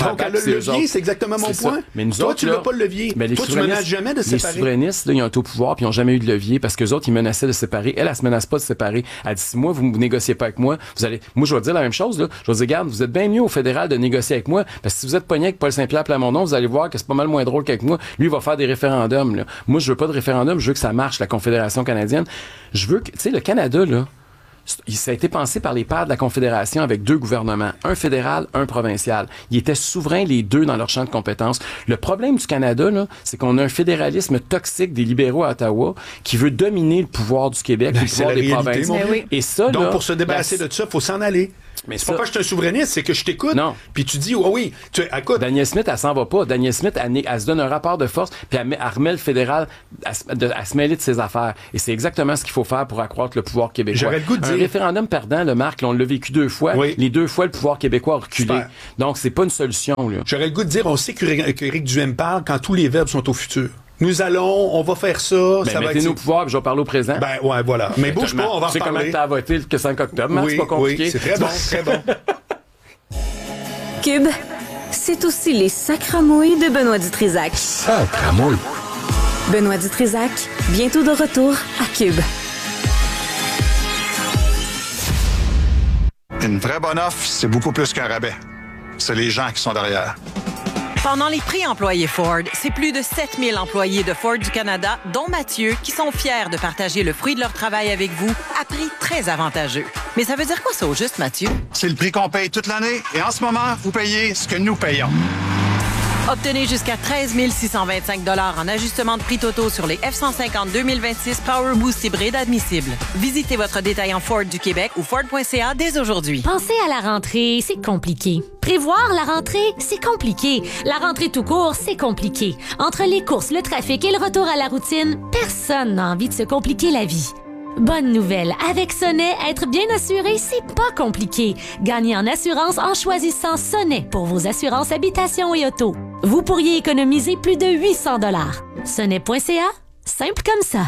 Donc, le levier, c'est exactement mon point. Mais nous Toi, autres, tu là, n'as pas le levier. Mais les Toi, tu menaces jamais de séparer. Les souverainistes, là, ils ont été au pouvoir puis ils n'ont jamais eu de levier parce qu'eux autres, ils menaçaient de séparer. Elle, elle se menace pas de séparer. Elle dit, si moi, vous ne négociez pas avec moi, vous allez... Moi, je vais dire la même chose, là. Je vais dire, regarde, vous êtes bien mieux au fédéral de négocier avec moi parce que si vous êtes pogné avec Paul Saint-Pierre Plamondon, vous allez voir que c'est pas mal moins drôle qu'avec moi. Lui, il va faire des référendums, là. Moi, je veux pas de référendum, je veux que ça marche, la Confédération canadienne. Je veux que, tu sais, le Canada, là, ça a été pensé par les pères de la Confédération avec deux gouvernements, un fédéral, un provincial. Ils étaient souverains les deux dans leur champ de compétences. Le problème du Canada, là, c'est qu'on a un fédéralisme toxique des libéraux à Ottawa qui veut dominer le pouvoir du Québec, ben, le pouvoir des provinces. Oui. Et ça, donc, là, pour se débarrasser la... de ça, il faut s'en aller. Mais c'est ça... pas que je suis un souverainiste, c'est que je t'écoute. Non. Puis tu dis, oh oui, tu écoute. Danielle Smith, elle s'en va pas. Danielle Smith, elle, elle se donne un rapport de force, puis elle, elle remet le fédéral à, à, à se mêler de ses affaires. Et c'est exactement ce qu'il faut faire pour accroître le pouvoir québécois. J'aurais le goût de un dire... référendum perdant, le Marc, on l'a vécu deux fois. Oui. Les deux fois, le pouvoir québécois a reculé. Super. Donc, c'est pas une solution. Là. J'aurais le goût de dire, on sait qu'Éric Duhaime parle quand tous les verbes sont au futur. Nous allons, on va faire ça. Ben, ça va mettez-nous être... au pouvoir, puis je vais parler au présent. Ben ouais, voilà. Mais bouge pas, on va en parler. Tu sais comment tu as voté le cinq octobre, Marc, oui, c'est pas compliqué. Oui, c'est très bon, très bon. Cube, c'est aussi les sacramouilles de Benoît Dutrisac. Sacramouilles. Benoît Dutrisac, bientôt de retour à Cube. Une vraie bonne offre, c'est beaucoup plus qu'un rabais. C'est les gens qui sont derrière. Pendant les prix employés Ford, c'est plus de sept mille employés de Ford du Canada, dont Mathieu, qui sont fiers de partager le fruit de leur travail avec vous à prix très avantageux. Mais ça veut dire quoi ça au juste, Mathieu? C'est le prix qu'on paye toute l'année et en ce moment, vous payez ce que nous payons. Obtenez jusqu'à treize mille six cent vingt-cinq dollars en ajustement de prix totaux sur les F cent cinquante deux mille vingt-six Power Boost hybride admissibles. Visitez votre détaillant Ford du Québec ou Ford point C A dès aujourd'hui. Penser à la rentrée, c'est compliqué. Prévoir la rentrée, c'est compliqué. La rentrée tout court, c'est compliqué. Entre les courses, le trafic et le retour à la routine, personne n'a envie de se compliquer la vie. Bonne nouvelle, avec Sonnet, être bien assuré, c'est pas compliqué. Gagnez en assurance en choisissant Sonnet pour vos assurances habitation et auto. Vous pourriez économiser plus de huit cents dollars. Sonnet point C A, simple comme ça.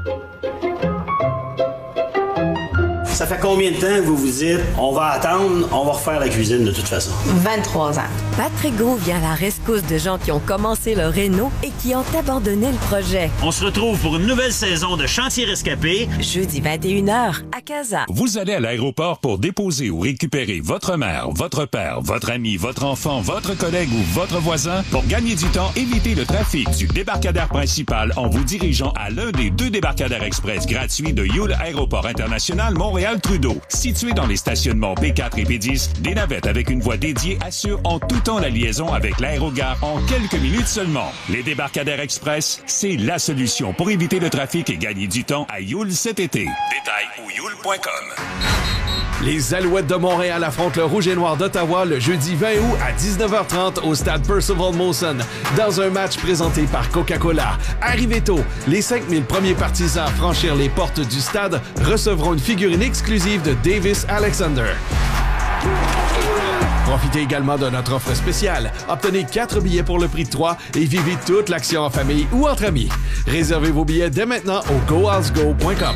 Ça fait combien de temps que vous vous dites on va attendre, on va refaire la cuisine de toute façon? vingt-trois ans. Patrick Gros vient à la rescousse de gens qui ont commencé leur réno et qui ont abandonné le projet. On se retrouve pour une nouvelle saison de Chantier Rescapé. Jeudi vingt et une heures à Casa. Vous allez à l'aéroport pour déposer ou récupérer votre mère, votre père, votre ami, votre enfant, votre collègue ou votre voisin. Pour gagner du temps, évitez le trafic du débarcadère principal en vous dirigeant à l'un des deux débarcadères express gratuits de Yule Aéroport International Montréal-Trudeau. Situé dans les stationnements P quatre et P dix, des navettes avec une voie dédiée assurent en tout temps la liaison avec l'aérogare en quelques minutes seulement. Les débarcadères express, c'est la solution pour éviter le trafic et gagner du temps à Yule cet été. Détails au yule point com. Les Alouettes de Montréal affrontent le Rouge et Noir d'Ottawa le jeudi vingt août à dix-neuf heures trente au stade Percival Molson dans un match présenté par Coca-Cola. Arrivez tôt, les cinq mille premiers partisans à franchir les portes du stade recevront une figurine exclusive de Davis Alexander. Profitez également de notre offre spéciale. Obtenez quatre billets pour le prix de trois et vivez toute l'action en famille ou entre amis. Réservez vos billets dès maintenant au go als go point com.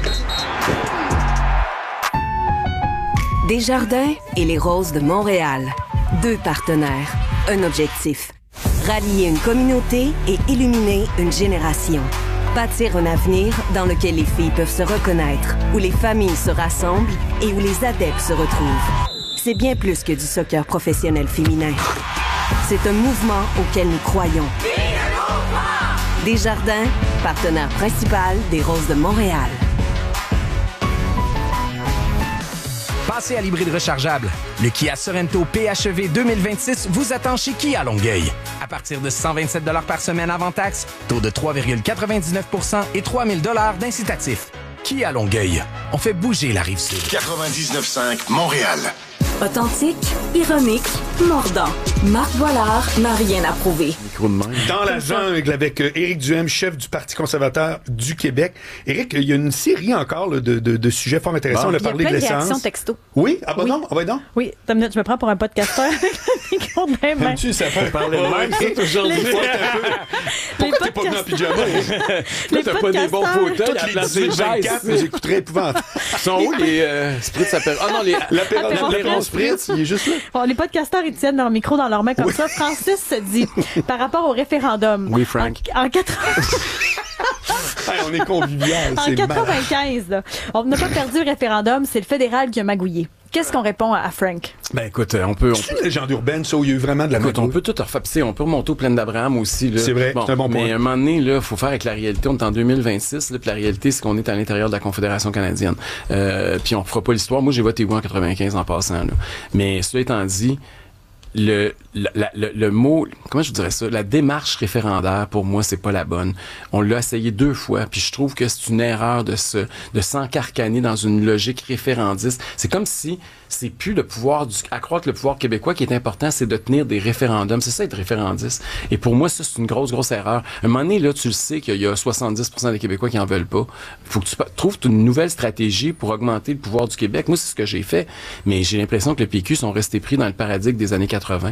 Desjardins et les Roses de Montréal. Deux partenaires, un objectif. Rallier une communauté et illuminer une génération. Bâtir un avenir dans lequel les filles peuvent se reconnaître, où les familles se rassemblent et où les adeptes se retrouvent. C'est bien plus que du soccer professionnel féminin. C'est un mouvement auquel nous croyons. Desjardins, partenaire principal des Roses de Montréal. Passez à l'hybride rechargeable. Le Kia Sorento P H E V deux mille vingt-six vous attend chez Kia Longueuil. À partir de cent vingt-sept dollars par semaine avant taxe, taux de trois virgule quatre-vingt-dix-neuf pour cent et trois mille dollars d'incitatif. Kia Longueuil. On fait bouger la Rive-Sud. quatre-vingt-dix-neuf cinq Montréal. Authentique, ironique, mordant. Marc Boilard n'a rien à prouver. Dans la jungle avec euh, Éric Duhaime, chef du Parti conservateur du Québec. Éric, il y a une série encore là, de, de, de sujets fort intéressants. Bon. On a parlé de l'essence. Il y a plein de réactions texto. Oui? Ah ben oui. non? Ah ben non? Oui. T'as une minute, je me prends pour un podcasteur avec le micro de la main. Tu ça fait parler de même, ça, aujourd'hui. Pourquoi t'es pas venu en pyjama? Là, t'as pas des bons fauteuils à placer vingt-quatre, mais j'écouterais épouvantable. Sont où les... Euh, Spritz s'appelle... Ah non, les... L'apéro spritz, il est juste là. Bon, les podcasteurs, ils tiennent leur micro dans leurs mains comme Oui. ça. Francis se dit, par rapport au référendum. Oui, Frank. En, en quatre... Hey, on est convivial, En c'est malade. quatre-vingt-quinze, là, on n'a pas perdu le référendum, c'est le fédéral qui a magouillé. Qu'est-ce qu'on répond à Frank? Ben écoute, on peut... On C'est peut... une légende urbaine, ça, où il y a eu vraiment de la Écoute, on magouille. peut tout refaire. Puis, tu sais, on peut remonter au plaine d'Abraham aussi. Là. C'est vrai, c'est un bon point. Mais à un moment donné, il faut faire avec la réalité. On est en deux mille vingt-six, là, puis la réalité, c'est qu'on est à l'intérieur de la Confédération canadienne. Euh, puis on fera pas l'histoire. Moi, j'ai voté oui en quatre-vingt-quinze en passant. Là. Mais cela étant dit, le, la, la, le, le mot, comment je vous dirais ça, la démarche référendaire, pour moi, c'est pas la bonne. On l'a essayé deux fois, puis je trouve que c'est une erreur de se, de s'encarcaner dans une logique référendiste. C'est comme si c'est plus le pouvoir du, à croire que le pouvoir québécois qui est important, c'est de tenir des référendums. C'est ça, être référendiste. Et pour moi, ça, c'est une grosse, grosse erreur. À un moment donné, là, tu le sais qu'il y a soixante-dix pour cent des Québécois qui en veulent pas. Faut que tu trouves une nouvelle stratégie pour augmenter le pouvoir du Québec. Moi, c'est ce que j'ai fait. Mais j'ai l'impression que le P Q sont restés pris dans le paradigme des années quatre-vingt.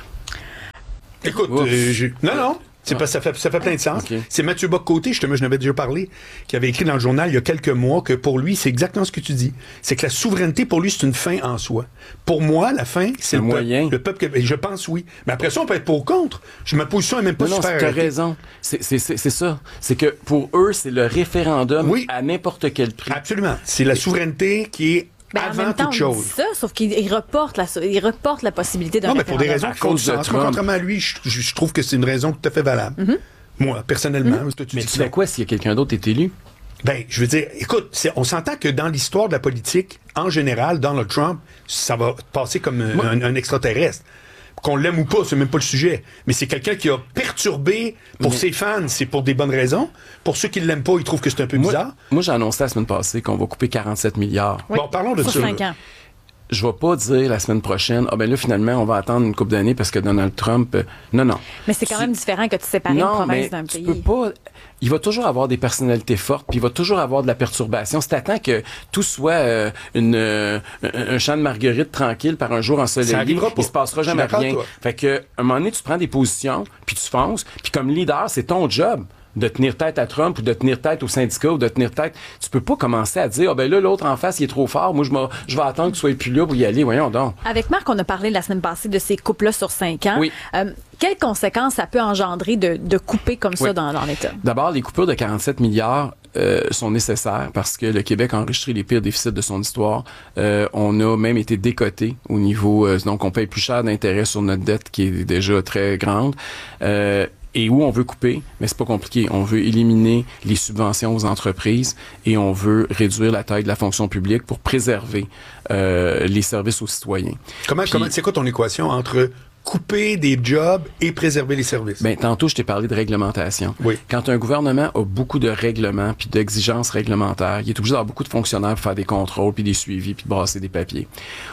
Écoute, euh, j'ai- non, non. C'est pas, ça, fait, ça fait plein de sens. Okay. C'est Mathieu Bock-Côté, justement, je n'avais déjà parlé, qui avait écrit dans le journal il y a quelques mois que pour lui, c'est exactement ce que tu dis. C'est que la souveraineté, pour lui, c'est une fin en soi. Pour moi, la fin, c'est Un le moyen. peuple. Le peuple québécois. Je pense oui. Mais après ça, on peut être pour ou contre. Je, ma position n'est même pas Non, non, super tu as arrêtée. raison. C'est, c'est, c'est, c'est ça. C'est que pour eux, c'est le référendum Oui. à n'importe quel prix. Absolument. C'est la souveraineté qui est Ben, en avant même temps, toute on dit chose. ça, sauf qu'il il reporte, la, il reporte la possibilité d'un Non, mais pour des référendum. raisons qui font du sens. Moi, contrairement à lui, je, je- je trouve que c'est une raison tout à fait valable. Mm-hmm. Moi, personnellement. Mm-hmm. Toi, tu Mais dis tu que fais non. quoi s'il y a quelqu'un d'autre qui est élu? Ben, je veux dire, écoute, c'est- on s'entend que dans l'histoire de la politique, en général, Donald Trump, ça va passer comme un, un- un extraterrestre. Qu'on l'aime ou pas, c'est même pas le sujet. Mais c'est quelqu'un qui a perturbé, pour Mais- ses fans, c'est pour des bonnes raisons. Pour ceux qui l'aiment pas, ils trouvent que c'est un peu Moi, bizarre. moi, j'ai annoncé la semaine passée qu'on va couper quarante-sept milliards. Oui. Bon, parlons de Sur ça. cinq là. ans. Je vais pas dire la semaine prochaine, ah ben là, finalement, on va attendre une couple d'années parce que Donald Trump... euh, Non, non. Mais c'est quand Tu- même différent que tu sépares une Non, province mais d'un tu pays. peux pas... Il va toujours avoir des personnalités fortes, puis il va toujours avoir de la perturbation. Si t'attends que tout soit euh, une, euh, un un champ de marguerite tranquille par un jour ensoleillé, Ça arrivera pas. il se passera Je suis jamais d'accord rien. avec toi. Fait que, à un moment donné, tu prends des positions, puis tu fonces, puis comme leader, c'est ton job de tenir tête à Trump ou de tenir tête aux syndicats ou de tenir tête... Tu peux pas commencer à dire, ah ben là, l'autre en face, il est trop fort, moi, je, m'en- je vais attendre qu'il soit plus là pour y aller, voyons donc. Avec Marc, on a parlé la semaine passée de ces coupes-là sur cinq ans. Oui. Euh, quelles conséquences ça peut engendrer de, de couper comme ça Oui. dans, dans l'État? D'abord, les coupures de quarante-sept milliards euh, sont nécessaires parce que le Québec a enregistré les pires déficits de son histoire. Euh, on a même été décoté au niveau... euh, donc, on paye plus cher d'intérêt sur notre dette qui est déjà très grande. Euh, Et où on veut couper, mais c'est pas compliqué. On veut éliminer les subventions aux entreprises et on veut réduire la taille de la fonction publique pour préserver euh, les services aux citoyens. Comment, Puis- comment, c'est quoi ton équation entre couper des jobs et préserver les services? Ben, tantôt, je t'ai parlé de réglementation. Oui. Quand un gouvernement a beaucoup de règlements puis d'exigences réglementaires, il est obligé d'avoir beaucoup de fonctionnaires pour faire des contrôles puis des suivis puis de brasser des papiers.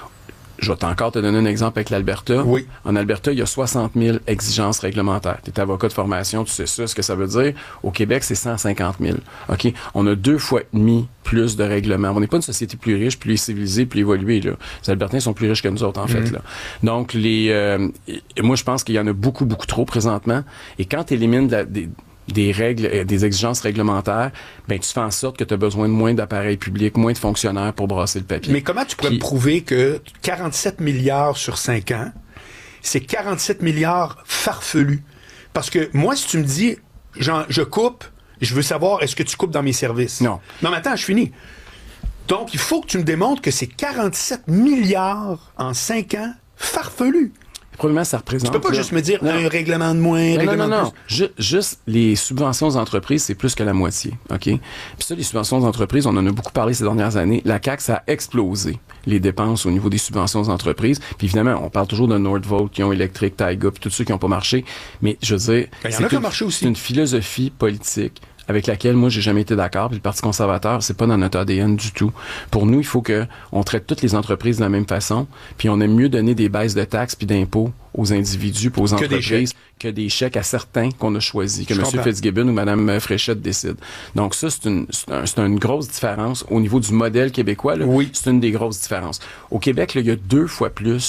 Je vais encore te donner un exemple avec l'Alberta. Oui. En Alberta, il y a soixante mille exigences réglementaires. Tu es avocat de formation, tu sais ça, ce que ça veut dire. Au Québec, c'est cent cinquante mille. OK? On a deux fois et demi plus de règlements. On n'est pas une société plus riche, plus civilisée, plus évoluée. Là. Les Albertains sont plus riches que nous autres, en Mhm. fait. Là. Donc, les, euh, et moi, je pense qu'il y en a beaucoup, beaucoup trop présentement. Et quand tu élimines de la- des des règles, euh, des exigences réglementaires, ben tu fais en sorte que tu as besoin de moins d'appareils publics, moins de fonctionnaires pour brasser le papier. Mais comment tu pourrais Puis- me prouver que quarante-sept milliards sur cinq ans, c'est quarante-sept milliards farfelus? Parce que moi, si tu me dis, genre, je coupe, je veux savoir, est-ce que tu coupes dans mes services? Non. Non, mais attends, je finis. Donc, il faut que tu me démontres que c'est quarante-sept milliards en cinq ans farfelus. Probablement, ça représente... Tu peux pas là- juste me dire Non. un règlement de moins, un Non, règlement non, non, de non. Ju- juste les subventions aux entreprises, c'est plus que la moitié. OK? Puis ça, les subventions aux entreprises, on en a beaucoup parlé ces dernières années. La C A Q, ça a explosé les dépenses au niveau des subventions aux entreprises. Puis évidemment, on parle toujours de Nordvolt, Kion Électrique, Taiga, puis tous ceux qui n'ont pas marché. Mais je veux dire, Ben, il y en c'est a qui ont une- marché aussi. c'est une philosophie politique avec laquelle moi j'ai jamais été d'accord, puis le Parti conservateur, c'est pas dans notre A D N du tout. Pour nous, il faut que on traite toutes les entreprises de la même façon, puis on aime mieux donner des baisses de taxes puis d'impôts aux individus, puis aux Que des entreprises chèques. que des chèques à certains qu'on a choisis, que Je M. comprends. Fitzgibbon ou Mme Fréchette décident. Donc ça, c'est une, c'est un- c'est une grosse différence au niveau du modèle québécois. Là. Oui. C'est une des grosses différences. Au Québec, là, il y a deux fois plus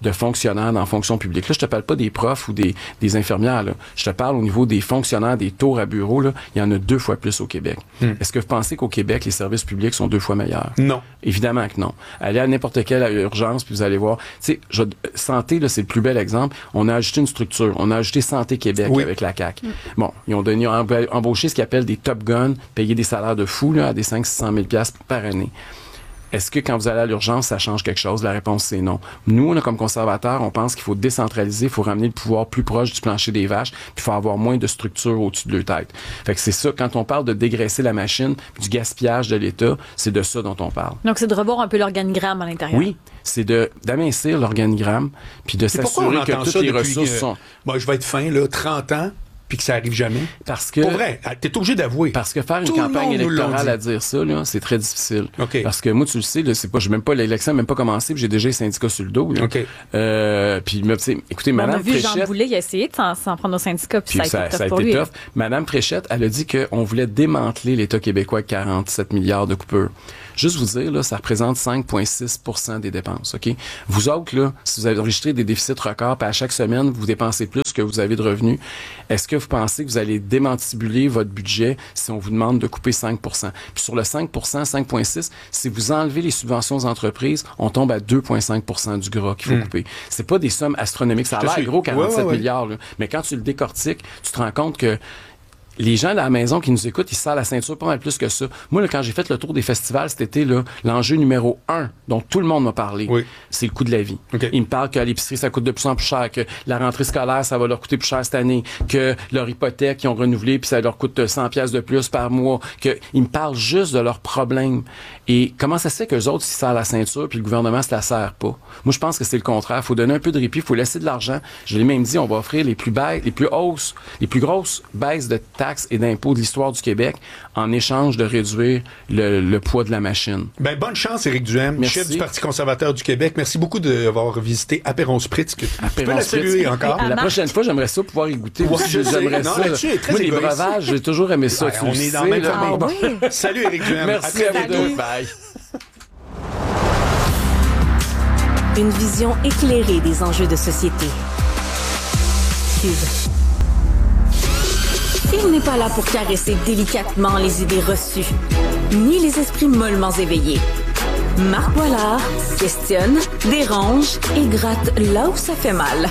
de fonctionnaires dans la fonction publique. Là, je te parle pas des profs ou des, des infirmières. Là. Je te parle au niveau des fonctionnaires, des tours à bureau. Là, il y en a deux fois plus au Québec. Mm. Est-ce que vous pensez qu'au Québec, les services publics sont deux fois meilleurs? Non. Évidemment que non. Allez à n'importe quelle urgence, puis vous allez voir. Tu sais, je, santé, là, c'est le plus bel exemple. On a ajouté une structure. On a ajouté Santé Québec oui. avec la C A Q. Mm. Bon, ils ont donné, ont embauché ce qu'ils appellent des Top Guns, payé des salaires de fou là, à des cinq cents à six cent mille dollars par année. Est-ce que quand vous allez à l'urgence, ça change quelque chose? La réponse, c'est non. Nous, là, comme conservateurs, on pense qu'il faut décentraliser, il faut ramener le pouvoir plus proche du plancher des vaches, puis il faut avoir moins de structure au-dessus de leur tête. Fait que c'est ça, quand on parle de dégraisser la machine, du gaspillage de l'État, c'est de ça dont on parle. Donc, c'est de revoir un peu l'organigramme à l'intérieur. Oui, c'est de d'amincir l'organigramme, puis de s'assurer que toutes les ressources euh, sont... Bon, je vais être fin, là, trente ans, puis que ça arrive jamais. Parce que... Pour vrai, t'es obligé d'avouer. Parce que faire une Tout campagne électorale à dire ça, là, c'est très difficile. Okay. Parce que moi, tu le sais, là, c'est pas, je même pas, l'élection n'a même pas commencé, puis j'ai déjà les syndicats sur le dos, là. Okay. Euh, puis, écoutez, Mme On a vu Fréchette... Jean Boulet, il a essayé de s'en, s'en prendre aux syndicats, puis, puis ça a été tough ça a pour été lui. Tough. Mme Fréchette, elle a dit qu'on voulait démanteler l'État québécois avec quarante-sept milliards de coupures. Juste vous dire, là, ça représente cinq virgule six pour cent des dépenses, OK? Vous autres, là, si vous avez enregistré des déficits records, puis à chaque semaine, vous dépensez plus que vous avez de revenus, est-ce que vous pensez que vous allez démantibuler votre budget si on vous demande de couper cinq pour cent? Puis sur le cinq pour cent, cinq virgule six, si vous enlevez les subventions aux entreprises, on tombe à deux virgule cinq pour cent du gras qu'il faut mmh. couper. C'est pas des sommes astronomiques. Ça a l'air gros, quarante-sept ouais, ouais, ouais. milliards, là. Mais quand tu le décortiques, tu te rends compte que les gens de la maison qui nous écoutent, ils se serrent la ceinture pas mal plus que ça. Moi, là, quand j'ai fait le tour des festivals cet été, là, l'enjeu numéro un dont tout le monde m'a parlé, oui. c'est le coût de la vie. Okay. Ils me parlent que l'épicerie, ça coûte de plus en plus cher, que la rentrée scolaire, ça va leur coûter plus cher cette année, que leur hypothèque, ils ont renouvelé, puis ça leur coûte cent piastres de plus par mois, que ils me parlent juste de leurs problèmes. Et comment ça se fait qu'eux autres, ils se serrent la ceinture, puis le gouvernement se la serre pas? Moi, je pense que c'est le contraire. Il faut donner un peu de répit, il faut laisser de l'argent. Je l'ai même dit, on va offrir les plus baisses, les plus hausses, les plus grosses baisses de taxes et d'impôts de l'histoire du Québec en échange de réduire le, le poids de la machine. Ben, bonne chance, Éric Duhaime, Merci. chef du Parti conservateur du Québec. Merci beaucoup d'avoir visité Apéron Spritz. Que tu peux la saluer encore. La prochaine fois, j'aimerais ça pouvoir y goûter. Ouais, je j'aimerais non, ça. Moi, les breuvages, j'ai toujours aimé ça. Ouais, on est dans la même famille. Ah, oui. Salut, Éric Duhaime. Merci à, à vous deux. Bye. Une vision éclairée des enjeux de société. Cube. Il n'est pas là pour caresser délicatement les idées reçues, ni les esprits mollement éveillés. Marc Boilard questionne, dérange et gratte là où ça fait mal.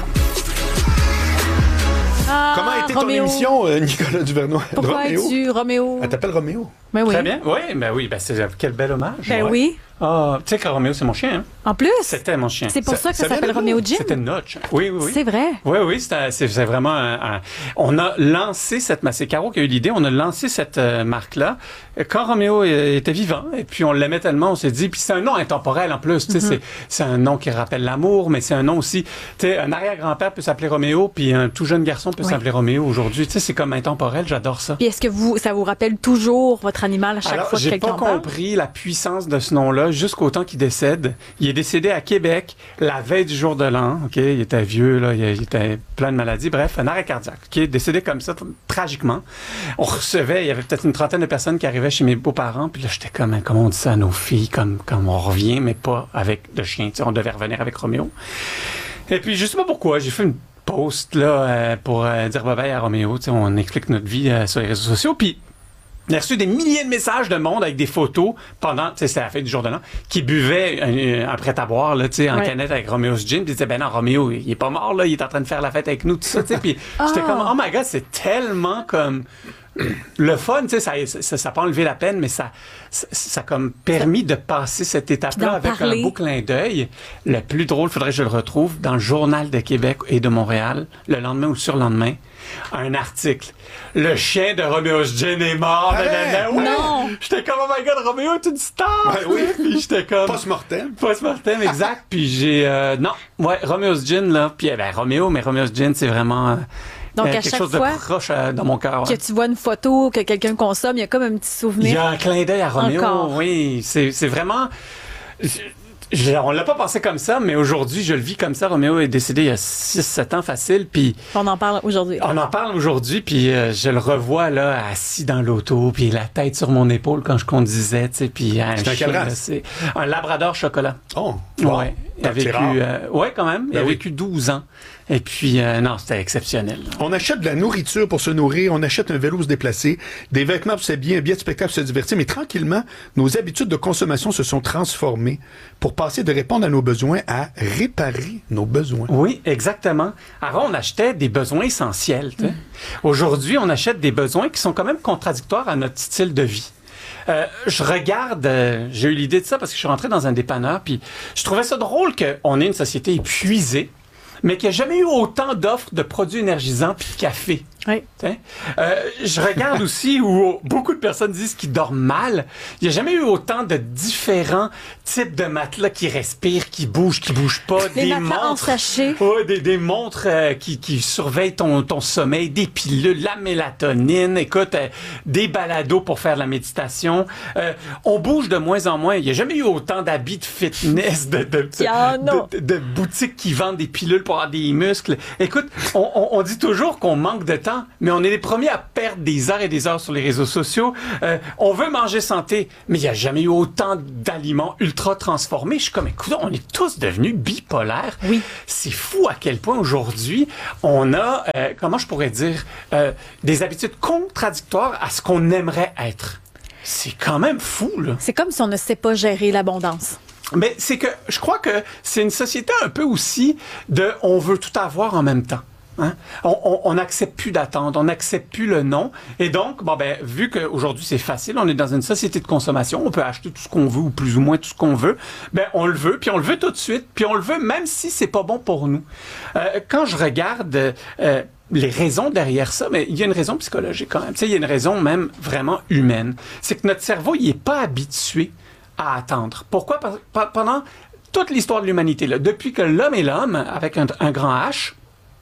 Ah, Comment a été Roméo. ton émission, euh, Nicolas Duvernois? Pourquoi Roméo? es-tu Roméo? Elle t'appelle Roméo? Ben oui. Très bien. Oui, ben oui, ben c'est quel bel hommage. Ben ouais. oui. Ah, tu sais que Roméo, c'est mon chien. Hein? En plus? C'était mon chien. C'est pour ça, ça que ça, ça s'appelle Roméo Gym? C'était notre chien. Oui, oui, oui. C'est vrai? Oui, oui, c'est, c'est, c'est vraiment un, un... On a lancé cette marque. C'est Caro qui a eu l'idée. On a lancé cette euh, marque-là quand Roméo était vivant. Et puis, on l'aimait tellement, on s'est dit... Puis c'est un nom intemporel, en plus. Tu sais, mm-hmm. c'est, c'est un nom qui rappelle l'amour, mais c'est un nom aussi... Tu sais, un arrière-grand-père peut s'appeler Roméo, puis un tout jeune garçon peut oui. s'appeler Roméo aujourd'hui. Tu sais, c'est comme intemporel. J'adore ça. Puis est-ce que vous, ça vous rappelle toujours votre animal à chaque Alors, fois que quelqu'un parle? j'ai pas compris la puissance de ce nom-là jusqu'au temps qu'il décède. Il est décédé à Québec la veille du jour de l'an. Ok, il était vieux, là, il, il était plein de maladies. Bref, un arrêt cardiaque. Qui est décédé comme ça, tragiquement. On recevait, il y avait peut-être une trentaine de personnes qui arrivaient chez mes beaux-parents. Puis là, j'étais comme, comment on dit ça à nos filles, comme, comme on revient, mais pas avec le chien. Tu sais, on devait revenir avec Roméo. Et puis, je sais pas pourquoi, j'ai fait une post là euh, pour euh, dire bye-bye à Roméo. Tu sais, on explique notre vie euh, sur les réseaux sociaux. Puis j'ai reçu des milliers de messages de monde avec des photos pendant, tu sais, c'était la fête du jour de l'an, qui buvaient un, un prêt-à-boire, là, tu sais, en ouais. canette avec Roméo's Gin. Puis ils disaient, ben non, Roméo, il est pas mort, là, il est en train de faire la fête avec nous, tout ça, tu sais. Puis oh. j'étais comme, oh my God, c'est tellement comme le fun, tu sais, ça, ça, ça peut enlever la peine, mais ça, ça, ça a comme permis de passer cette étape-là avec parler. un beau clin d'œil. Le plus drôle, faudrait que je le retrouve dans le Journal de Québec et de Montréal, le lendemain ou le surlendemain. Un article. Le chien de Roméo's Gin est mort. Hey, oui. Non. J'étais comme, oh my God, Roméo est une star. Ben oui. Puis j'étais comme. Post-mortem. Post-mortem, exact. Puis j'ai, euh, non, ouais, Roméo's Gin, là. Puis, ben, Roméo, mais Roméo's Gin, c'est vraiment. Euh, Donc, euh, à quelque chaque chose fois de proche euh, dans mon cœur. que ouais. tu vois une photo, que quelqu'un consomme, il y a comme un petit souvenir. Il y a un clin d'œil à Roméo. Encore. Oui, c'est, c'est vraiment. Je, on l'a pas pensé comme ça, mais aujourd'hui, je le vis comme ça. Roméo est décédé il y a six sept ans facile, puis... On en parle aujourd'hui. On en parle aujourd'hui, puis euh, je le revois, là, assis dans l'auto, puis la tête sur mon épaule quand je conduisais, tu sais, puis... C'est un quel race? C'est un labrador chocolat. Oh! Wow. Ouais. Il a vécu, euh, ouais, quand même. Il ben a oui. vécu douze ans. Et puis, euh, non, c'était exceptionnel. On achète de la nourriture pour se nourrir, on achète un vélo pour se déplacer, des vêtements pour s'habiller, un billet de spectacle pour se divertir, mais tranquillement, nos habitudes de consommation se sont transformées pour passer de répondre à nos besoins à réparer nos besoins. Oui, exactement. Avant, on achetait des besoins essentiels. Mmh. Aujourd'hui, on achète des besoins qui sont quand même contradictoires à notre style de vie. Euh, je regarde, euh, j'ai eu l'idée de ça parce que je suis rentré dans un dépanneur, puis je trouvais ça drôle qu'on ait une société épuisée, mais qu'il n'y a jamais eu autant d'offres de produits énergisants puis de café. Oui. Euh, je regarde aussi où beaucoup de personnes disent qu'ils dorment mal. Il n'y a jamais eu autant de différents types de matelas qui respirent, qui bougent, qui bougent pas. Les des matelas montres, en sachet. Ouais, des, des montres euh, qui, qui surveillent ton, ton sommeil, des pilules, la mélatonine, écoute, euh, des balados pour faire de la méditation. Euh, on bouge de moins en moins. Il n'y a jamais eu autant d'habits de fitness, de, de, de, de, de, de boutiques qui vendent des pilules pour avoir des muscles. Écoute, on, on, on dit toujours qu'on manque de temps, mais on est les premiers à perdre des heures et des heures sur les réseaux sociaux. Euh, on veut manger santé, mais il n'y a jamais eu autant d'aliments ultra transformés. Je suis comme, écoute, on est tous devenus bipolaires. Oui. C'est fou à quel point aujourd'hui, on a, euh, comment je pourrais dire, euh, des habitudes contradictoires à ce qu'on aimerait être. C'est quand même fou, là. C'est comme si on ne sait pas gérer l'abondance. Mais c'est que, je crois que c'est une société un peu aussi de, on veut tout avoir en même temps. Hein? On n'accepte plus d'attendre, on n'accepte plus le non. Et donc, bon ben, vu qu'aujourd'hui c'est facile, on est dans une société de consommation, on peut acheter tout ce qu'on veut ou plus ou moins tout ce qu'on veut, ben on le veut, puis on le veut tout de suite, puis on le veut même si c'est pas bon pour nous. Euh, quand je regarde euh, les raisons derrière ça, mais il y a une raison psychologique quand même. Tu sais, il y a une raison même vraiment humaine. C'est que notre cerveau, il est pas habitué à attendre. Pourquoi? Parce, pendant toute l'histoire de l'humanité, là, depuis que l'homme est l'homme, avec un, un grand H,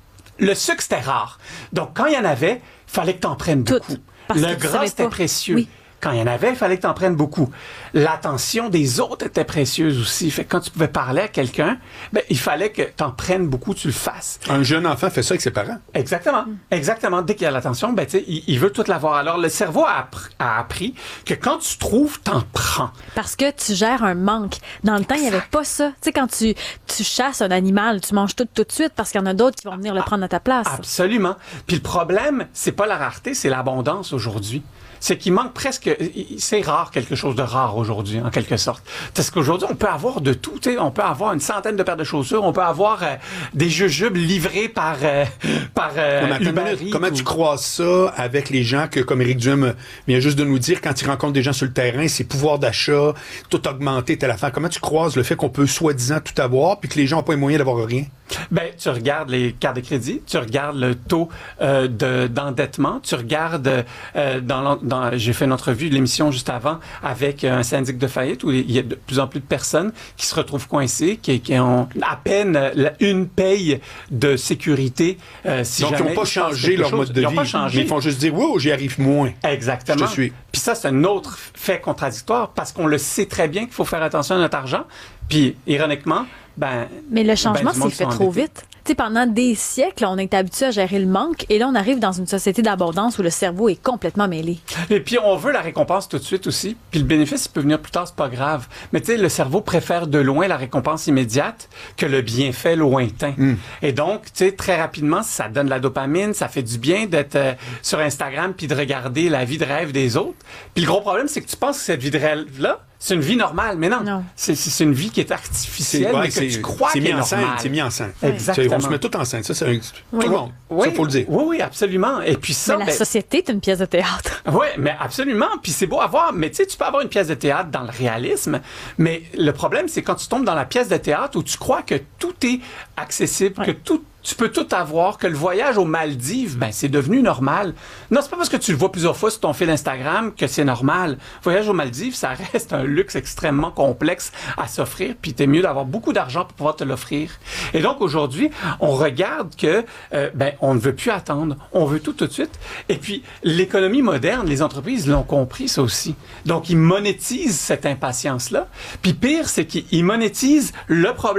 le sucre, c'était rare. Donc, quand il y en avait, il fallait que tu en prennes beaucoup. Le gras, c'était précieux. Oui. Quand il y en avait, il fallait que tu en prennes beaucoup. L'attention des autres était précieuse aussi. Fait que quand tu pouvais parler à quelqu'un, ben, il fallait que tu en prennes beaucoup, tu le fasses. Un jeune enfant fait ça avec ses parents. Exactement. Exactement. Dès qu'il y a l'attention, ben, il, il veut tout l'avoir. Alors, le cerveau a, appr- a appris que quand tu trouves, t'en prends. Parce que tu gères un manque. Dans le temps, il n'y avait pas ça. Tu sais, quand tu, tu chasses un animal, tu manges tout tout de suite parce qu'il y en a d'autres qui vont venir le prendre à ta place. Absolument. Puis le problème, c'est pas la rareté, c'est l'abondance aujourd'hui. C'est qu'il manque presque... C'est rare, quelque chose de rare aujourd'hui, en quelque sorte. Parce qu'aujourd'hui, on peut avoir de tout. T'sais. On peut avoir une centaine de paires de chaussures. On peut avoir euh, des jujubes livrés par, euh, par euh, non, Uber Eats. Comment ou... tu croises ça avec les gens que, comme Éric Duhem vient juste de nous dire, quand il rencontre des gens sur le terrain, c'est pouvoir d'achat, tout augmenté, telle affaire. Comment tu croises le fait qu'on peut soi-disant tout avoir puis que les gens n'ont pas les moyens d'avoir rien? Ben, tu regardes les cartes de crédit, tu regardes le taux euh, de, d'endettement, tu regardes euh, dans, dans j'ai fait une entrevue de l'émission juste avant avec un syndic de faillite où il y a de plus en plus de personnes qui se retrouvent coincées, qui, qui ont à peine la, une paye de sécurité. Euh, si Donc, jamais ils n'ont pas changé leur chose, mode de ils vie. Pas changé. Mais ils font juste dire, wow, j'y arrive moins. Exactement. Je te suis. Puis ça, c'est un autre fait contradictoire parce qu'on le sait très bien qu'il faut faire attention à notre argent. Puis, ironiquement, ben, mais le changement ben, s'est fait trop vite. Tu sais, pendant des siècles, on est habitué à gérer le manque et là, on arrive dans une société d'abondance où le cerveau est complètement mêlé. Et puis, on veut la récompense tout de suite aussi. Puis le bénéfice, il peut venir plus tard, c'est pas grave. Mais tu sais, le cerveau préfère de loin la récompense immédiate que le bienfait lointain. Mm. Et donc, tu sais, très rapidement, ça donne de la dopamine, ça fait du bien d'être euh, sur Instagram puis de regarder la vie de rêve des autres. Puis le gros problème, c'est que tu penses que cette vie de rêve-là, c'est une vie normale, mais non. non. C'est, c'est une vie qui est artificielle, ouais, mais que tu crois qu'elle est normale. C'est mis en scène. Exactement. On se met tout en scène. Ça, c'est un... oui. tout le monde. Oui. Ça, faut le dire. Oui, oui, absolument. Et puis ça, mais la ben... société est une pièce de théâtre. Oui, mais absolument. Puis c'est beau à voir. Mais tu sais, tu peux avoir une pièce de théâtre dans le réalisme. Mais le problème, c'est quand tu tombes dans la pièce de théâtre où tu crois que tout est accessible, ouais. que tout tu peux tout avoir, que le voyage aux Maldives, ben c'est devenu normal. Non, c'est pas parce que tu le vois plusieurs fois sur ton fil Instagram que c'est normal. Voyage aux Maldives, ça reste un luxe extrêmement complexe à s'offrir, puis t'es mieux d'avoir beaucoup d'argent pour pouvoir te l'offrir. Et donc aujourd'hui, on regarde que euh, ben on ne veut plus attendre, on veut tout tout de suite. Et puis l'économie moderne, les entreprises l'ont compris ça aussi. Donc ils monétisent cette impatience-là. Puis pire, c'est qu'ils monétisent le problème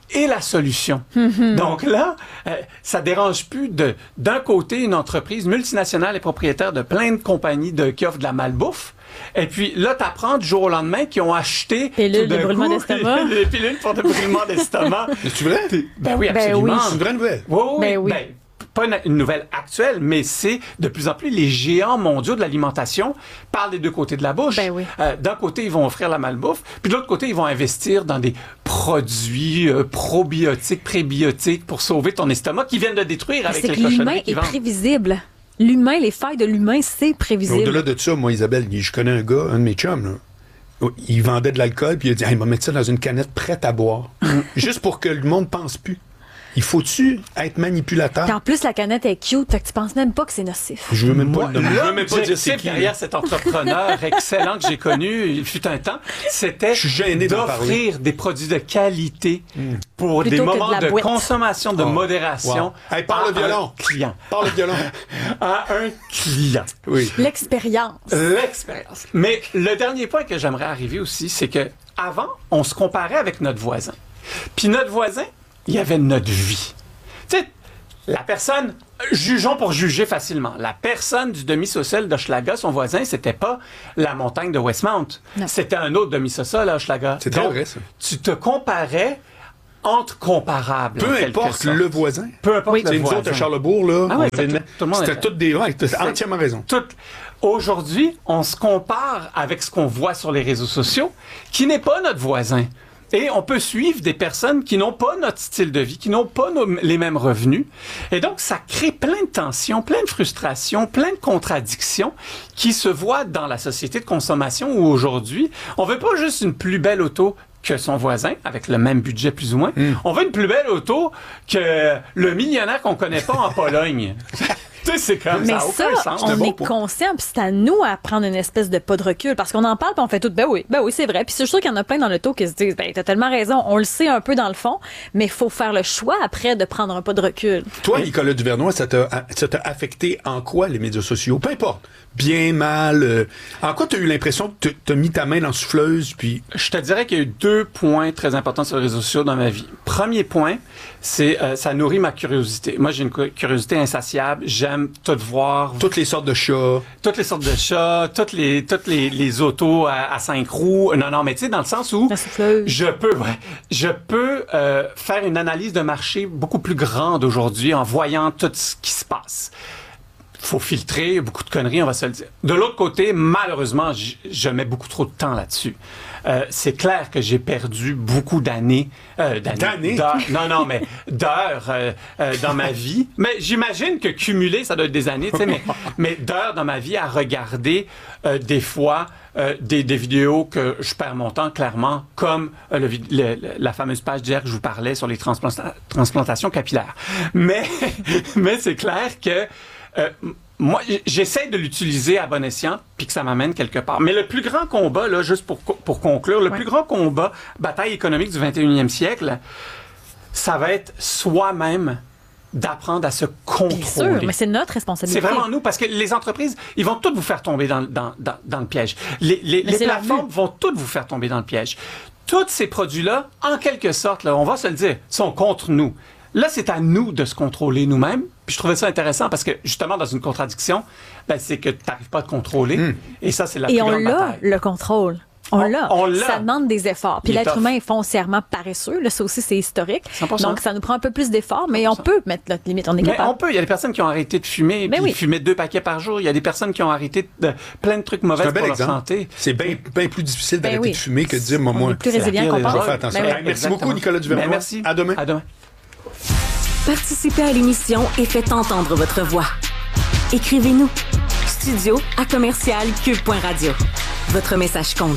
et la solution. Mm-hmm. Donc là, euh, ça dérange plus de, d'un côté, une entreprise multinationale et propriétaire de plein de compagnies de, qui offrent de la malbouffe. Et puis là, t'apprends du jour au lendemain qu'ils ont acheté pilules de brûlement coup, d'estomac. Les pilules pour le brûlement d'estomac. C'est vrai? Ben oui, absolument. Ben oui. C'est une vraie nouvelle. Oui, oui. Ben oui. Ben, pas une, une nouvelle actuelle, mais c'est de plus en plus les géants mondiaux de l'alimentation parlent des deux côtés de la bouche. Ben oui. Euh, d'un côté, ils vont offrir la malbouffe, puis de l'autre côté, ils vont investir dans des produits euh, probiotiques, prébiotiques pour sauver ton estomac qui viennent de détruire mais avec c'est les que l'humain cochonneries qui est vendent. prévisible. L'humain, les failles de l'humain, c'est prévisible. Au-delà de ça, moi, Isabelle, je connais un gars, un de mes chums, là. Il vendait de l'alcool, puis il a dit hey, « il va mettre ça dans une canette prête à boire. » Juste pour que le monde pense plus. Il faut-tu être manipulateur? Puis en plus, la canette est cute, fait que tu penses même pas que c'est nocif. Je veux même pas, Moi, le nommer. Je veux même pas dire c'est qui. Derrière cet entrepreneur excellent que j'ai connu, il fut un temps, c'était d'offrir des produits de qualité mm. pour Plutôt des moments de, de boîte. consommation, de oh. modération. Wow. Hey, parle le violon. Client. Parle le violon. À un client. Oui. L'expérience. L'expérience. Mais le dernier point que j'aimerais arriver aussi, c'est que avant, on se comparait avec notre voisin. Puis notre voisin, il y avait notre vie. Tu sais, la personne, jugeons pour juger facilement, la personne du demi-sous-sol d'Hochelaga, son voisin, c'était pas la montagne de Westmount. Non. C'était un autre demi-sous-sol à Hochelaga. C'est très vrai, ça. Tu te comparais entre comparables. Peu importe le voisin. Peu importe oui. le nous voisin. Nous autres, à Charlesbourg, là, ah ouais, on venait, tout, tout c'était toutes des... Ouais, tu as entièrement raison. Tout. Aujourd'hui, on se compare avec ce qu'on voit sur les réseaux sociaux, qui n'est pas notre voisin. Et on peut suivre des personnes qui n'ont pas notre style de vie, qui n'ont pas nos, les mêmes revenus. Et donc, ça crée plein de tensions, plein de frustrations, plein de contradictions qui se voient dans la société de consommation où aujourd'hui, on veut pas juste une plus belle auto que son voisin, avec le même budget plus ou moins. Mm. On veut une plus belle auto que le millionnaire qu'on connaît pas en Pologne. Tu sais, c'est comme mais ça, ça, aucun sens. on bon est pour... conscient, puis c'est à nous à prendre une espèce de pas de recul, parce qu'on en parle, puis on fait tout, ben oui, ben oui, c'est vrai. Puis c'est sûr qu'il y en a plein dans l'auto qui se disent, ben t'as tellement raison, on le sait un peu dans le fond, mais il faut faire le choix après de prendre un pas de recul. Toi, Nicolas Duvernois, ça t'a, ça t'a affecté en quoi les médias sociaux? Peu importe. Bien, mal. Euh, en quoi tu as eu l'impression que tu as mis ta main dans la souffleuse? Puis... Je te dirais qu'il y a eu deux points très importants sur les réseaux sociaux dans ma vie. Premier point, c'est euh, ça nourrit ma curiosité. Moi, j'ai une curiosité insatiable. J'aime tout voir. Toutes les sortes de chats. Toutes les sortes de chats, toutes les, toutes les, les autos à, à cinq roues. Non, non, mais tu sais, dans le sens où je peux, ouais, je peux euh, faire une analyse de marché beaucoup plus grande aujourd'hui en voyant tout ce qui se passe. Faut filtrer, beaucoup de conneries, on va se le dire. De l'autre côté, malheureusement, je, je mets beaucoup trop de temps là-dessus. Euh, c'est clair que j'ai perdu beaucoup d'années, euh, d'années, d'années? non, non, mais d'heures euh, euh, dans ma vie. Mais j'imagine que cumuler, ça doit être des années, tu sais, mais, mais d'heures dans ma vie à regarder euh, des fois euh, des, des vidéos que je perds mon temps, clairement, comme euh, le, le, la fameuse page d'hier que je vous parlais sur les transplanta- transplantations capillaires. Mais, mais c'est clair que Euh, moi, j'essaie de l'utiliser à bon escient puis que ça m'amène quelque part. Mais le plus grand combat, là, juste pour, pour conclure, le ouais. plus grand combat, bataille économique du vingt et unième siècle, ça va être soi-même d'apprendre à se contrôler. Bien sûr, mais c'est notre responsabilité. C'est vraiment nous, parce que les entreprises, ils vont toutes vous faire tomber dans, dans, dans, dans le piège. Les, les, les plateformes vont toutes vous faire tomber dans le piège. Tous ces produits-là, en quelque sorte, là, on va se le dire, sont contre nous. Là, c'est à nous de se contrôler nous-mêmes. Puis je trouvais ça intéressant parce que, justement, dans une contradiction, ben, c'est que tu n'arrives pas à te contrôler. Mm. Et ça, c'est la Et plus grande bataille. Et on l'a, le contrôle. On, on l'a. On l'a. Ça demande des efforts. Puis l'être tough. humain est foncièrement paresseux. Là, ça aussi, c'est historique. cent pour cent. Donc, ça nous prend un peu plus d'efforts, mais on peut mettre notre limite. On est mais capable. on peut. Il y a des personnes qui ont arrêté de fumer, puis oui. fumer deux paquets par jour. Il y a des personnes qui ont arrêté de, plein de trucs mauvais pour leur exemple. santé. C'est bien ben plus difficile d'arrêter ben oui. de fumer que de dire, moi, on moi. est plus résilient qu'on pense. Je vais faire attention. Ben oui. Merci Exactement. beaucoup, Nicolas Duvernois. Ben merci. À demain. À demain. Participez à l'émission et faites entendre votre voix. Écrivez-nous. Studio à commercial cube point radio. Votre message compte.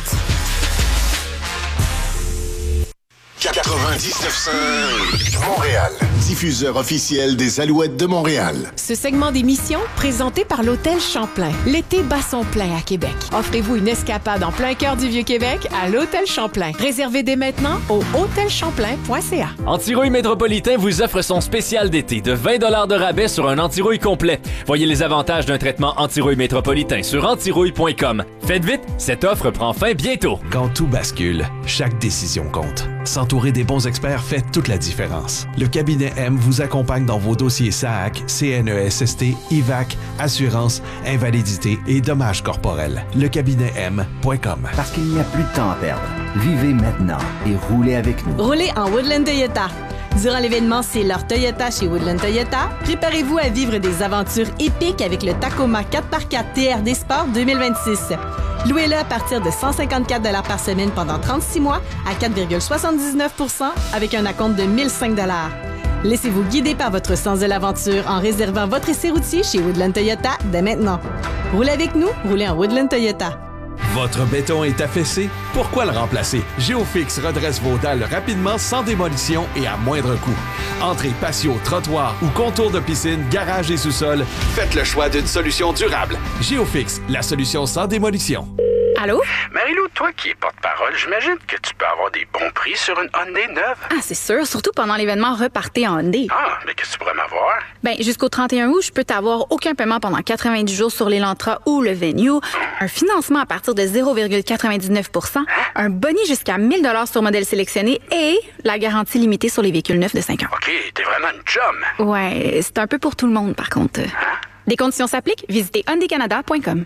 quatre-vingt-dix-neuf cinq Montréal. Diffuseur officiel des Alouettes de Montréal. Ce segment d'émission, présenté par l'Hôtel Champlain. L'été bat son plein à Québec. Offrez-vous une escapade en plein cœur du Vieux-Québec à l'Hôtel Champlain. Réservez dès maintenant au hôtel champlain point c a. Antirouille Métropolitain vous offre son spécial d'été de vingt dollars de rabais sur un antirouille complet. Voyez les avantages d'un traitement antirouille métropolitain sur antirouille point com. Faites vite, cette offre prend fin bientôt. Quand tout bascule, chaque décision compte. S'entourer des bons experts fait toute la différence. Le cabinet M vous accompagne dans vos dossiers S A A C, C N E S S T, I V A C, assurance, invalidité et dommages corporels. Le cabinet M point com. Parce qu'il n'y a plus de temps à perdre. Vivez maintenant et roulez avec nous. Roulez en Woodland Toyota. Durant l'événement C'est leur Toyota chez Woodland Toyota, préparez-vous à vivre des aventures épiques avec le Tacoma quatre par quatre T R D Sport deux mille vingt-six. Louez-le à partir de cent cinquante-quatre dollars par semaine pendant trente-six mois à quatre virgule soixante-dix-neuf pour cent avec un acompte de mille cinq dollars. Laissez-vous guider par votre sens de l'aventure en réservant votre essai routier chez Woodland Toyota dès maintenant. Roulez avec nous, roulez en Woodland Toyota. Votre béton est affaissé? Pourquoi le remplacer? Géofix redresse vos dalles rapidement, sans démolition et à moindre coût. Entrée, patio, trottoir ou contour de piscine, garage et sous-sol, faites le choix d'une solution durable. Géofix, la solution sans démolition. Allô? Marie-Lou, toi qui es porte-parole, j'imagine que tu peux avoir des bons prix sur une Hyundai neuve. Ah, c'est sûr, surtout pendant l'événement Repartez en Hyundai. Ah, mais qu'est-ce que tu pourrais m'avoir? Ben, jusqu'au trente et un août, je peux t'avoir aucun paiement pendant quatre-vingt-dix jours sur l'Elantra ou le Venue, un financement à partir de zéro virgule quatre-vingt-dix-neuf pour cent, un boni jusqu'à mille dollars sur modèle sélectionné et la garantie limitée sur les véhicules neufs de cinq ans. OK, t'es vraiment une chum. Ouais, c'est un peu pour tout le monde, par contre. Hein? Des conditions s'appliquent, visitez hyundai canada point com.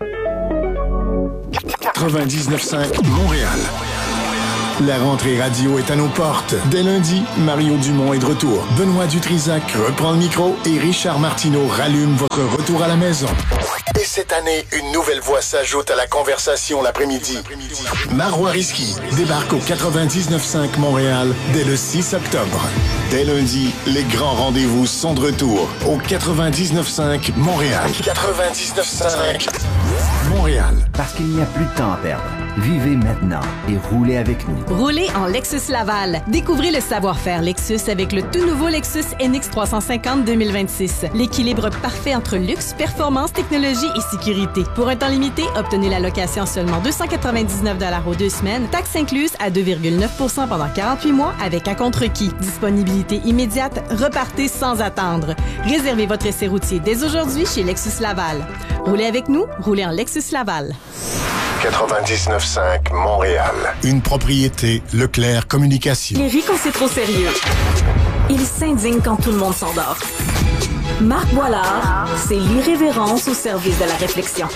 quatre-vingt-dix-neuf cinq Montréal. La rentrée radio est à nos portes. Dès lundi, Mario Dumont est de retour. Benoît Dutrisac reprend le micro et Richard Martineau rallume votre retour à la maison. Et cette année, une nouvelle voix s'ajoute à la conversation l'après-midi. Marois Risky débarque au quatre-vingt-dix-neuf cinq Montréal dès le six octobre. Dès lundi, les grands rendez-vous sont de retour au quatre-vingt-dix-neuf cinq Montréal. quatre-vingt-dix-neuf cinq Montréal. Parce qu'il n'y a plus de temps à perdre. Vivez maintenant et roulez avec nous. Roulez en Lexus Laval. Découvrez le savoir-faire Lexus avec le tout nouveau Lexus N X trois cent cinquante deux mille vingt-six. L'équilibre parfait entre luxe, performance, technologie et sécurité. Pour un temps limité, obtenez la location seulement deux cent quatre-vingt-dix-neuf dollars aux deux semaines, taxes incluses à deux virgule neuf pour cent pendant quarante-huit mois avec acompte requis. Disponibilité immédiate, repartez sans attendre. Réservez votre essai routier dès aujourd'hui chez Lexus Laval. Roulez avec nous, roulez en Lexus Laval. quatre-vingt-dix-neuf cinq Montréal. Une propriété Leclerc Communication. Il rit quand c'est trop sérieux. Il s'indigne quand tout le monde s'endort. Marc Boilard, c'est l'irrévérence au service de la réflexion.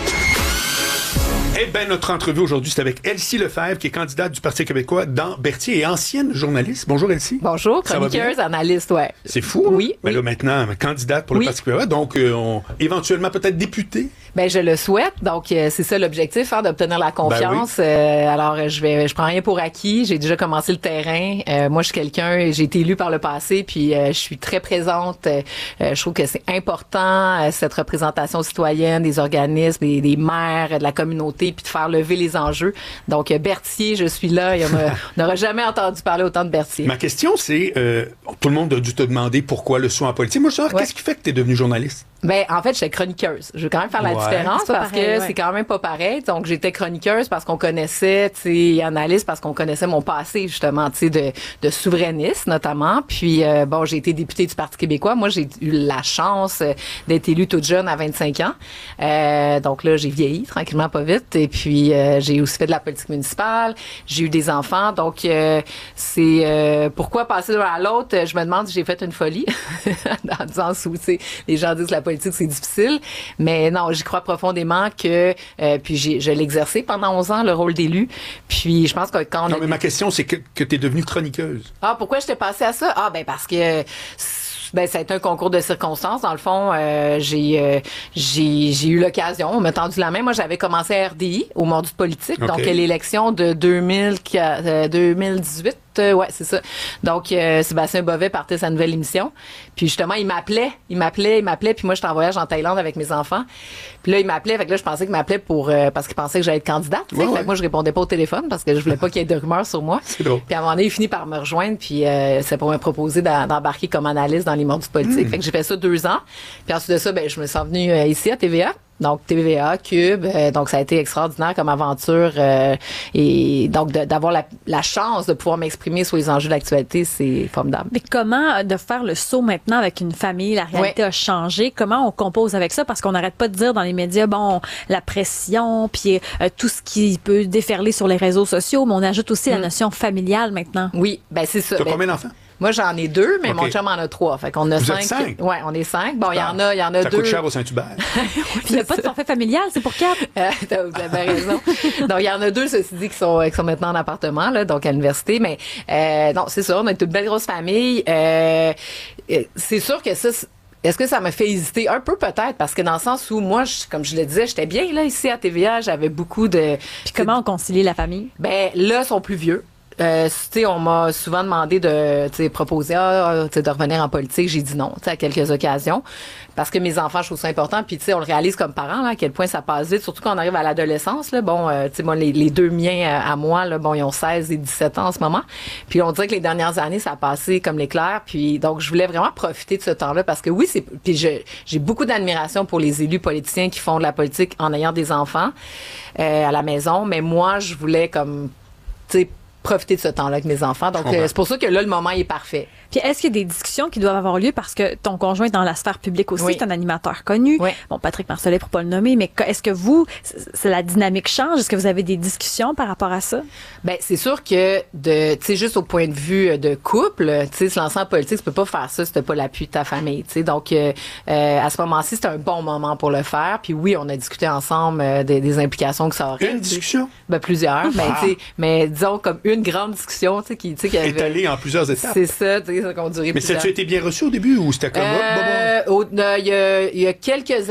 Eh bien, notre entrevue aujourd'hui, c'est avec Elsie Lefebvre, qui est candidate du Parti québécois dans Berthier et ancienne journaliste. Bonjour, Elsie. Bonjour, chroniqueuse, analyste, ouais. C'est fou. Oui. Mais oui. là, maintenant, candidate pour oui. le Parti québécois, donc euh, on, éventuellement peut-être députée. Ben je le souhaite, donc euh, c'est ça l'objectif, hein, d'obtenir la confiance. Ben oui. euh, alors je vais, je prends rien pour acquis. J'ai déjà commencé le terrain. Euh, moi, je suis quelqu'un, j'ai été élue par le passé, puis euh, je suis très présente. Euh, je trouve que c'est important euh, cette représentation citoyenne des organismes, des, des maires, de la communauté, puis de faire lever les enjeux. Donc euh, Berthier, je suis là. Il y a, on n'aura jamais entendu parler autant de Berthier. Ma question, c'est euh, tout le monde a dû te demander pourquoi le saut en politique. Moi, je veux savoir, ouais. Qu'est-ce qui fait que tu es devenue journaliste? Ben en fait, j'étais chroniqueuse. Je veux quand même faire la ouais. différence parce pareil, que ouais. c'est quand même pas pareil. Donc j'étais chroniqueuse parce qu'on connaissait, tu sais, analyste parce qu'on connaissait mon passé justement, tu sais, de, de souverainiste notamment. Puis euh, bon, j'ai été députée du Parti québécois. Moi, j'ai eu la chance d'être élue toute jeune à vingt-cinq ans. Euh, donc là, j'ai vieilli tranquillement, pas vite. Et puis euh, j'ai aussi fait de la politique municipale. J'ai eu des enfants. Donc euh, c'est euh, pourquoi passer de l'un à l'autre. Je me demande si j'ai fait une folie dans le sens où, tu sais, les gens disent que la politique c'est difficile, mais non, j'y crois profondément que euh, puis j'ai je l'ai exercé pendant onze ans le rôle d'élu. Puis je pense que quand on Non, a mais ma question c'est que que tu es devenue chroniqueuse. Ah, pourquoi j'étais passée à ça? Ah ben parce que ben ça a été un concours de circonstances. Dans le fond, euh, j'ai euh, j'ai j'ai eu l'occasion, on m'a tendu la main. Moi, j'avais commencé à R D I au Mordu de politique, okay. Donc l'élection de deux mille, euh, deux mille dix-huit. Euh, ouais, c'est ça. Donc euh, Sébastien Bovet partait sa nouvelle émission. Puis justement, il m'appelait, il m'appelait, il m'appelait. Puis moi, j'étais en voyage en Thaïlande avec mes enfants. Puis là, il m'appelait. Fait que là, je pensais qu'il m'appelait pour euh, parce qu'il pensait que j'allais être candidate. Ouais, fait ouais. que moi, je répondais pas au téléphone parce que je voulais pas qu'il y ait de rumeurs sur moi. C'est drôle. Puis à un moment donné, il finit par me rejoindre. Puis euh, c'est pour me proposer d'embarquer comme analyste dans les Mordus de politique. Mmh. Fait que j'ai fait ça deux ans. Puis ensuite de ça, ben je me suis venue euh, ici à T V A. Donc, T V A, Cube. Euh, donc, ça a été extraordinaire comme aventure. Euh, et donc, de, d'avoir la, la chance de pouvoir m'exprimer sur les enjeux de l'actualité, c'est formidable. Mais comment de faire le saut maintenant avec une famille? La réalité ouais. a changé. Comment on compose avec ça? Parce qu'on n'arrête pas de dire dans les médias, bon, la pression, puis euh, tout ce qui peut déferler sur les réseaux sociaux, mais on ajoute aussi mm. la notion familiale maintenant. Oui, ben c'est ça. T'as ben, combien d'enfants? Moi, j'en ai deux, mais okay. mon chum en a trois. Fait qu'on a Vous cinq. Êtes cinq? Ouais, on est cinq. Bon, il y en a, il y en a ça deux. Ça coûte cher au Saint-Hubert. oui, il n'y a pas de forfait familial, c'est pour quatre. Euh, vous avez raison. Donc, il y en a deux, ceci dit, qui sont, qui sont maintenant en appartement, là, donc à l'université. Mais, euh, non, c'est ça, on a une belle grosse famille. Euh, c'est sûr que ça, est-ce que ça m'a fait hésiter? Un peu peut-être, parce que dans le sens où moi, je, comme je le disais, j'étais bien là ici à T V A, j'avais beaucoup de... Puis comment on concilie la famille? Ben là, ils sont plus vieux. Euh, tu sais, on m'a souvent demandé de, tu sais, proposer, ah, tu sais, de revenir en politique. J'ai dit non, tu sais, à quelques occasions. Parce que mes enfants, je trouve ça important. Puis, tu sais, on le réalise comme parents, là, à quel point ça passe vite. Surtout quand on arrive à l'adolescence, là. Bon, euh, tu sais, moi, les, les deux miens à, à moi, là, bon, ils ont seize et dix-sept ans en ce moment. Puis, on dirait que les dernières années, ça a passé comme l'éclair. Puis, donc, je voulais vraiment profiter de ce temps-là parce que oui, c'est, puis je, j'ai beaucoup d'admiration pour les élus politiciens qui font de la politique en ayant des enfants, euh, à la maison. Mais moi, je voulais comme, tu sais, profiter de ce temps-là avec mes enfants. Donc, euh, c'est pour ça que là, le moment il est parfait. Puis, est-ce qu'il y a des discussions qui doivent avoir lieu parce que ton conjoint est dans la sphère publique aussi, oui. c'est un animateur connu. Oui. Bon, Patrick Marcelet, pour pas le nommer, mais est-ce que vous, c'est, la dynamique change? Est-ce que vous avez des discussions par rapport à ça? Ben, c'est sûr que, de, tu sais, juste au point de vue de couple, tu sais, se lancer en politique, tu peux pas faire ça si t'as pas l'appui de ta famille, tu sais. Donc, euh, euh, à ce moment-ci, c'était un bon moment pour le faire. Puis oui, on a discuté ensemble euh, des, des implications que ça aurait. Une discussion? Ben, plusieurs. Ah. Mais, tu sais, mais disons comme une grande discussion, tu sais, qui, tu sais, qui avait... étalée en plusieurs étapes. C'est ça, tu sais, ça qu'on dirait. Mais ça a-tu été bien reçu au début ou c'était comme... Euh, il y, a, y a quelques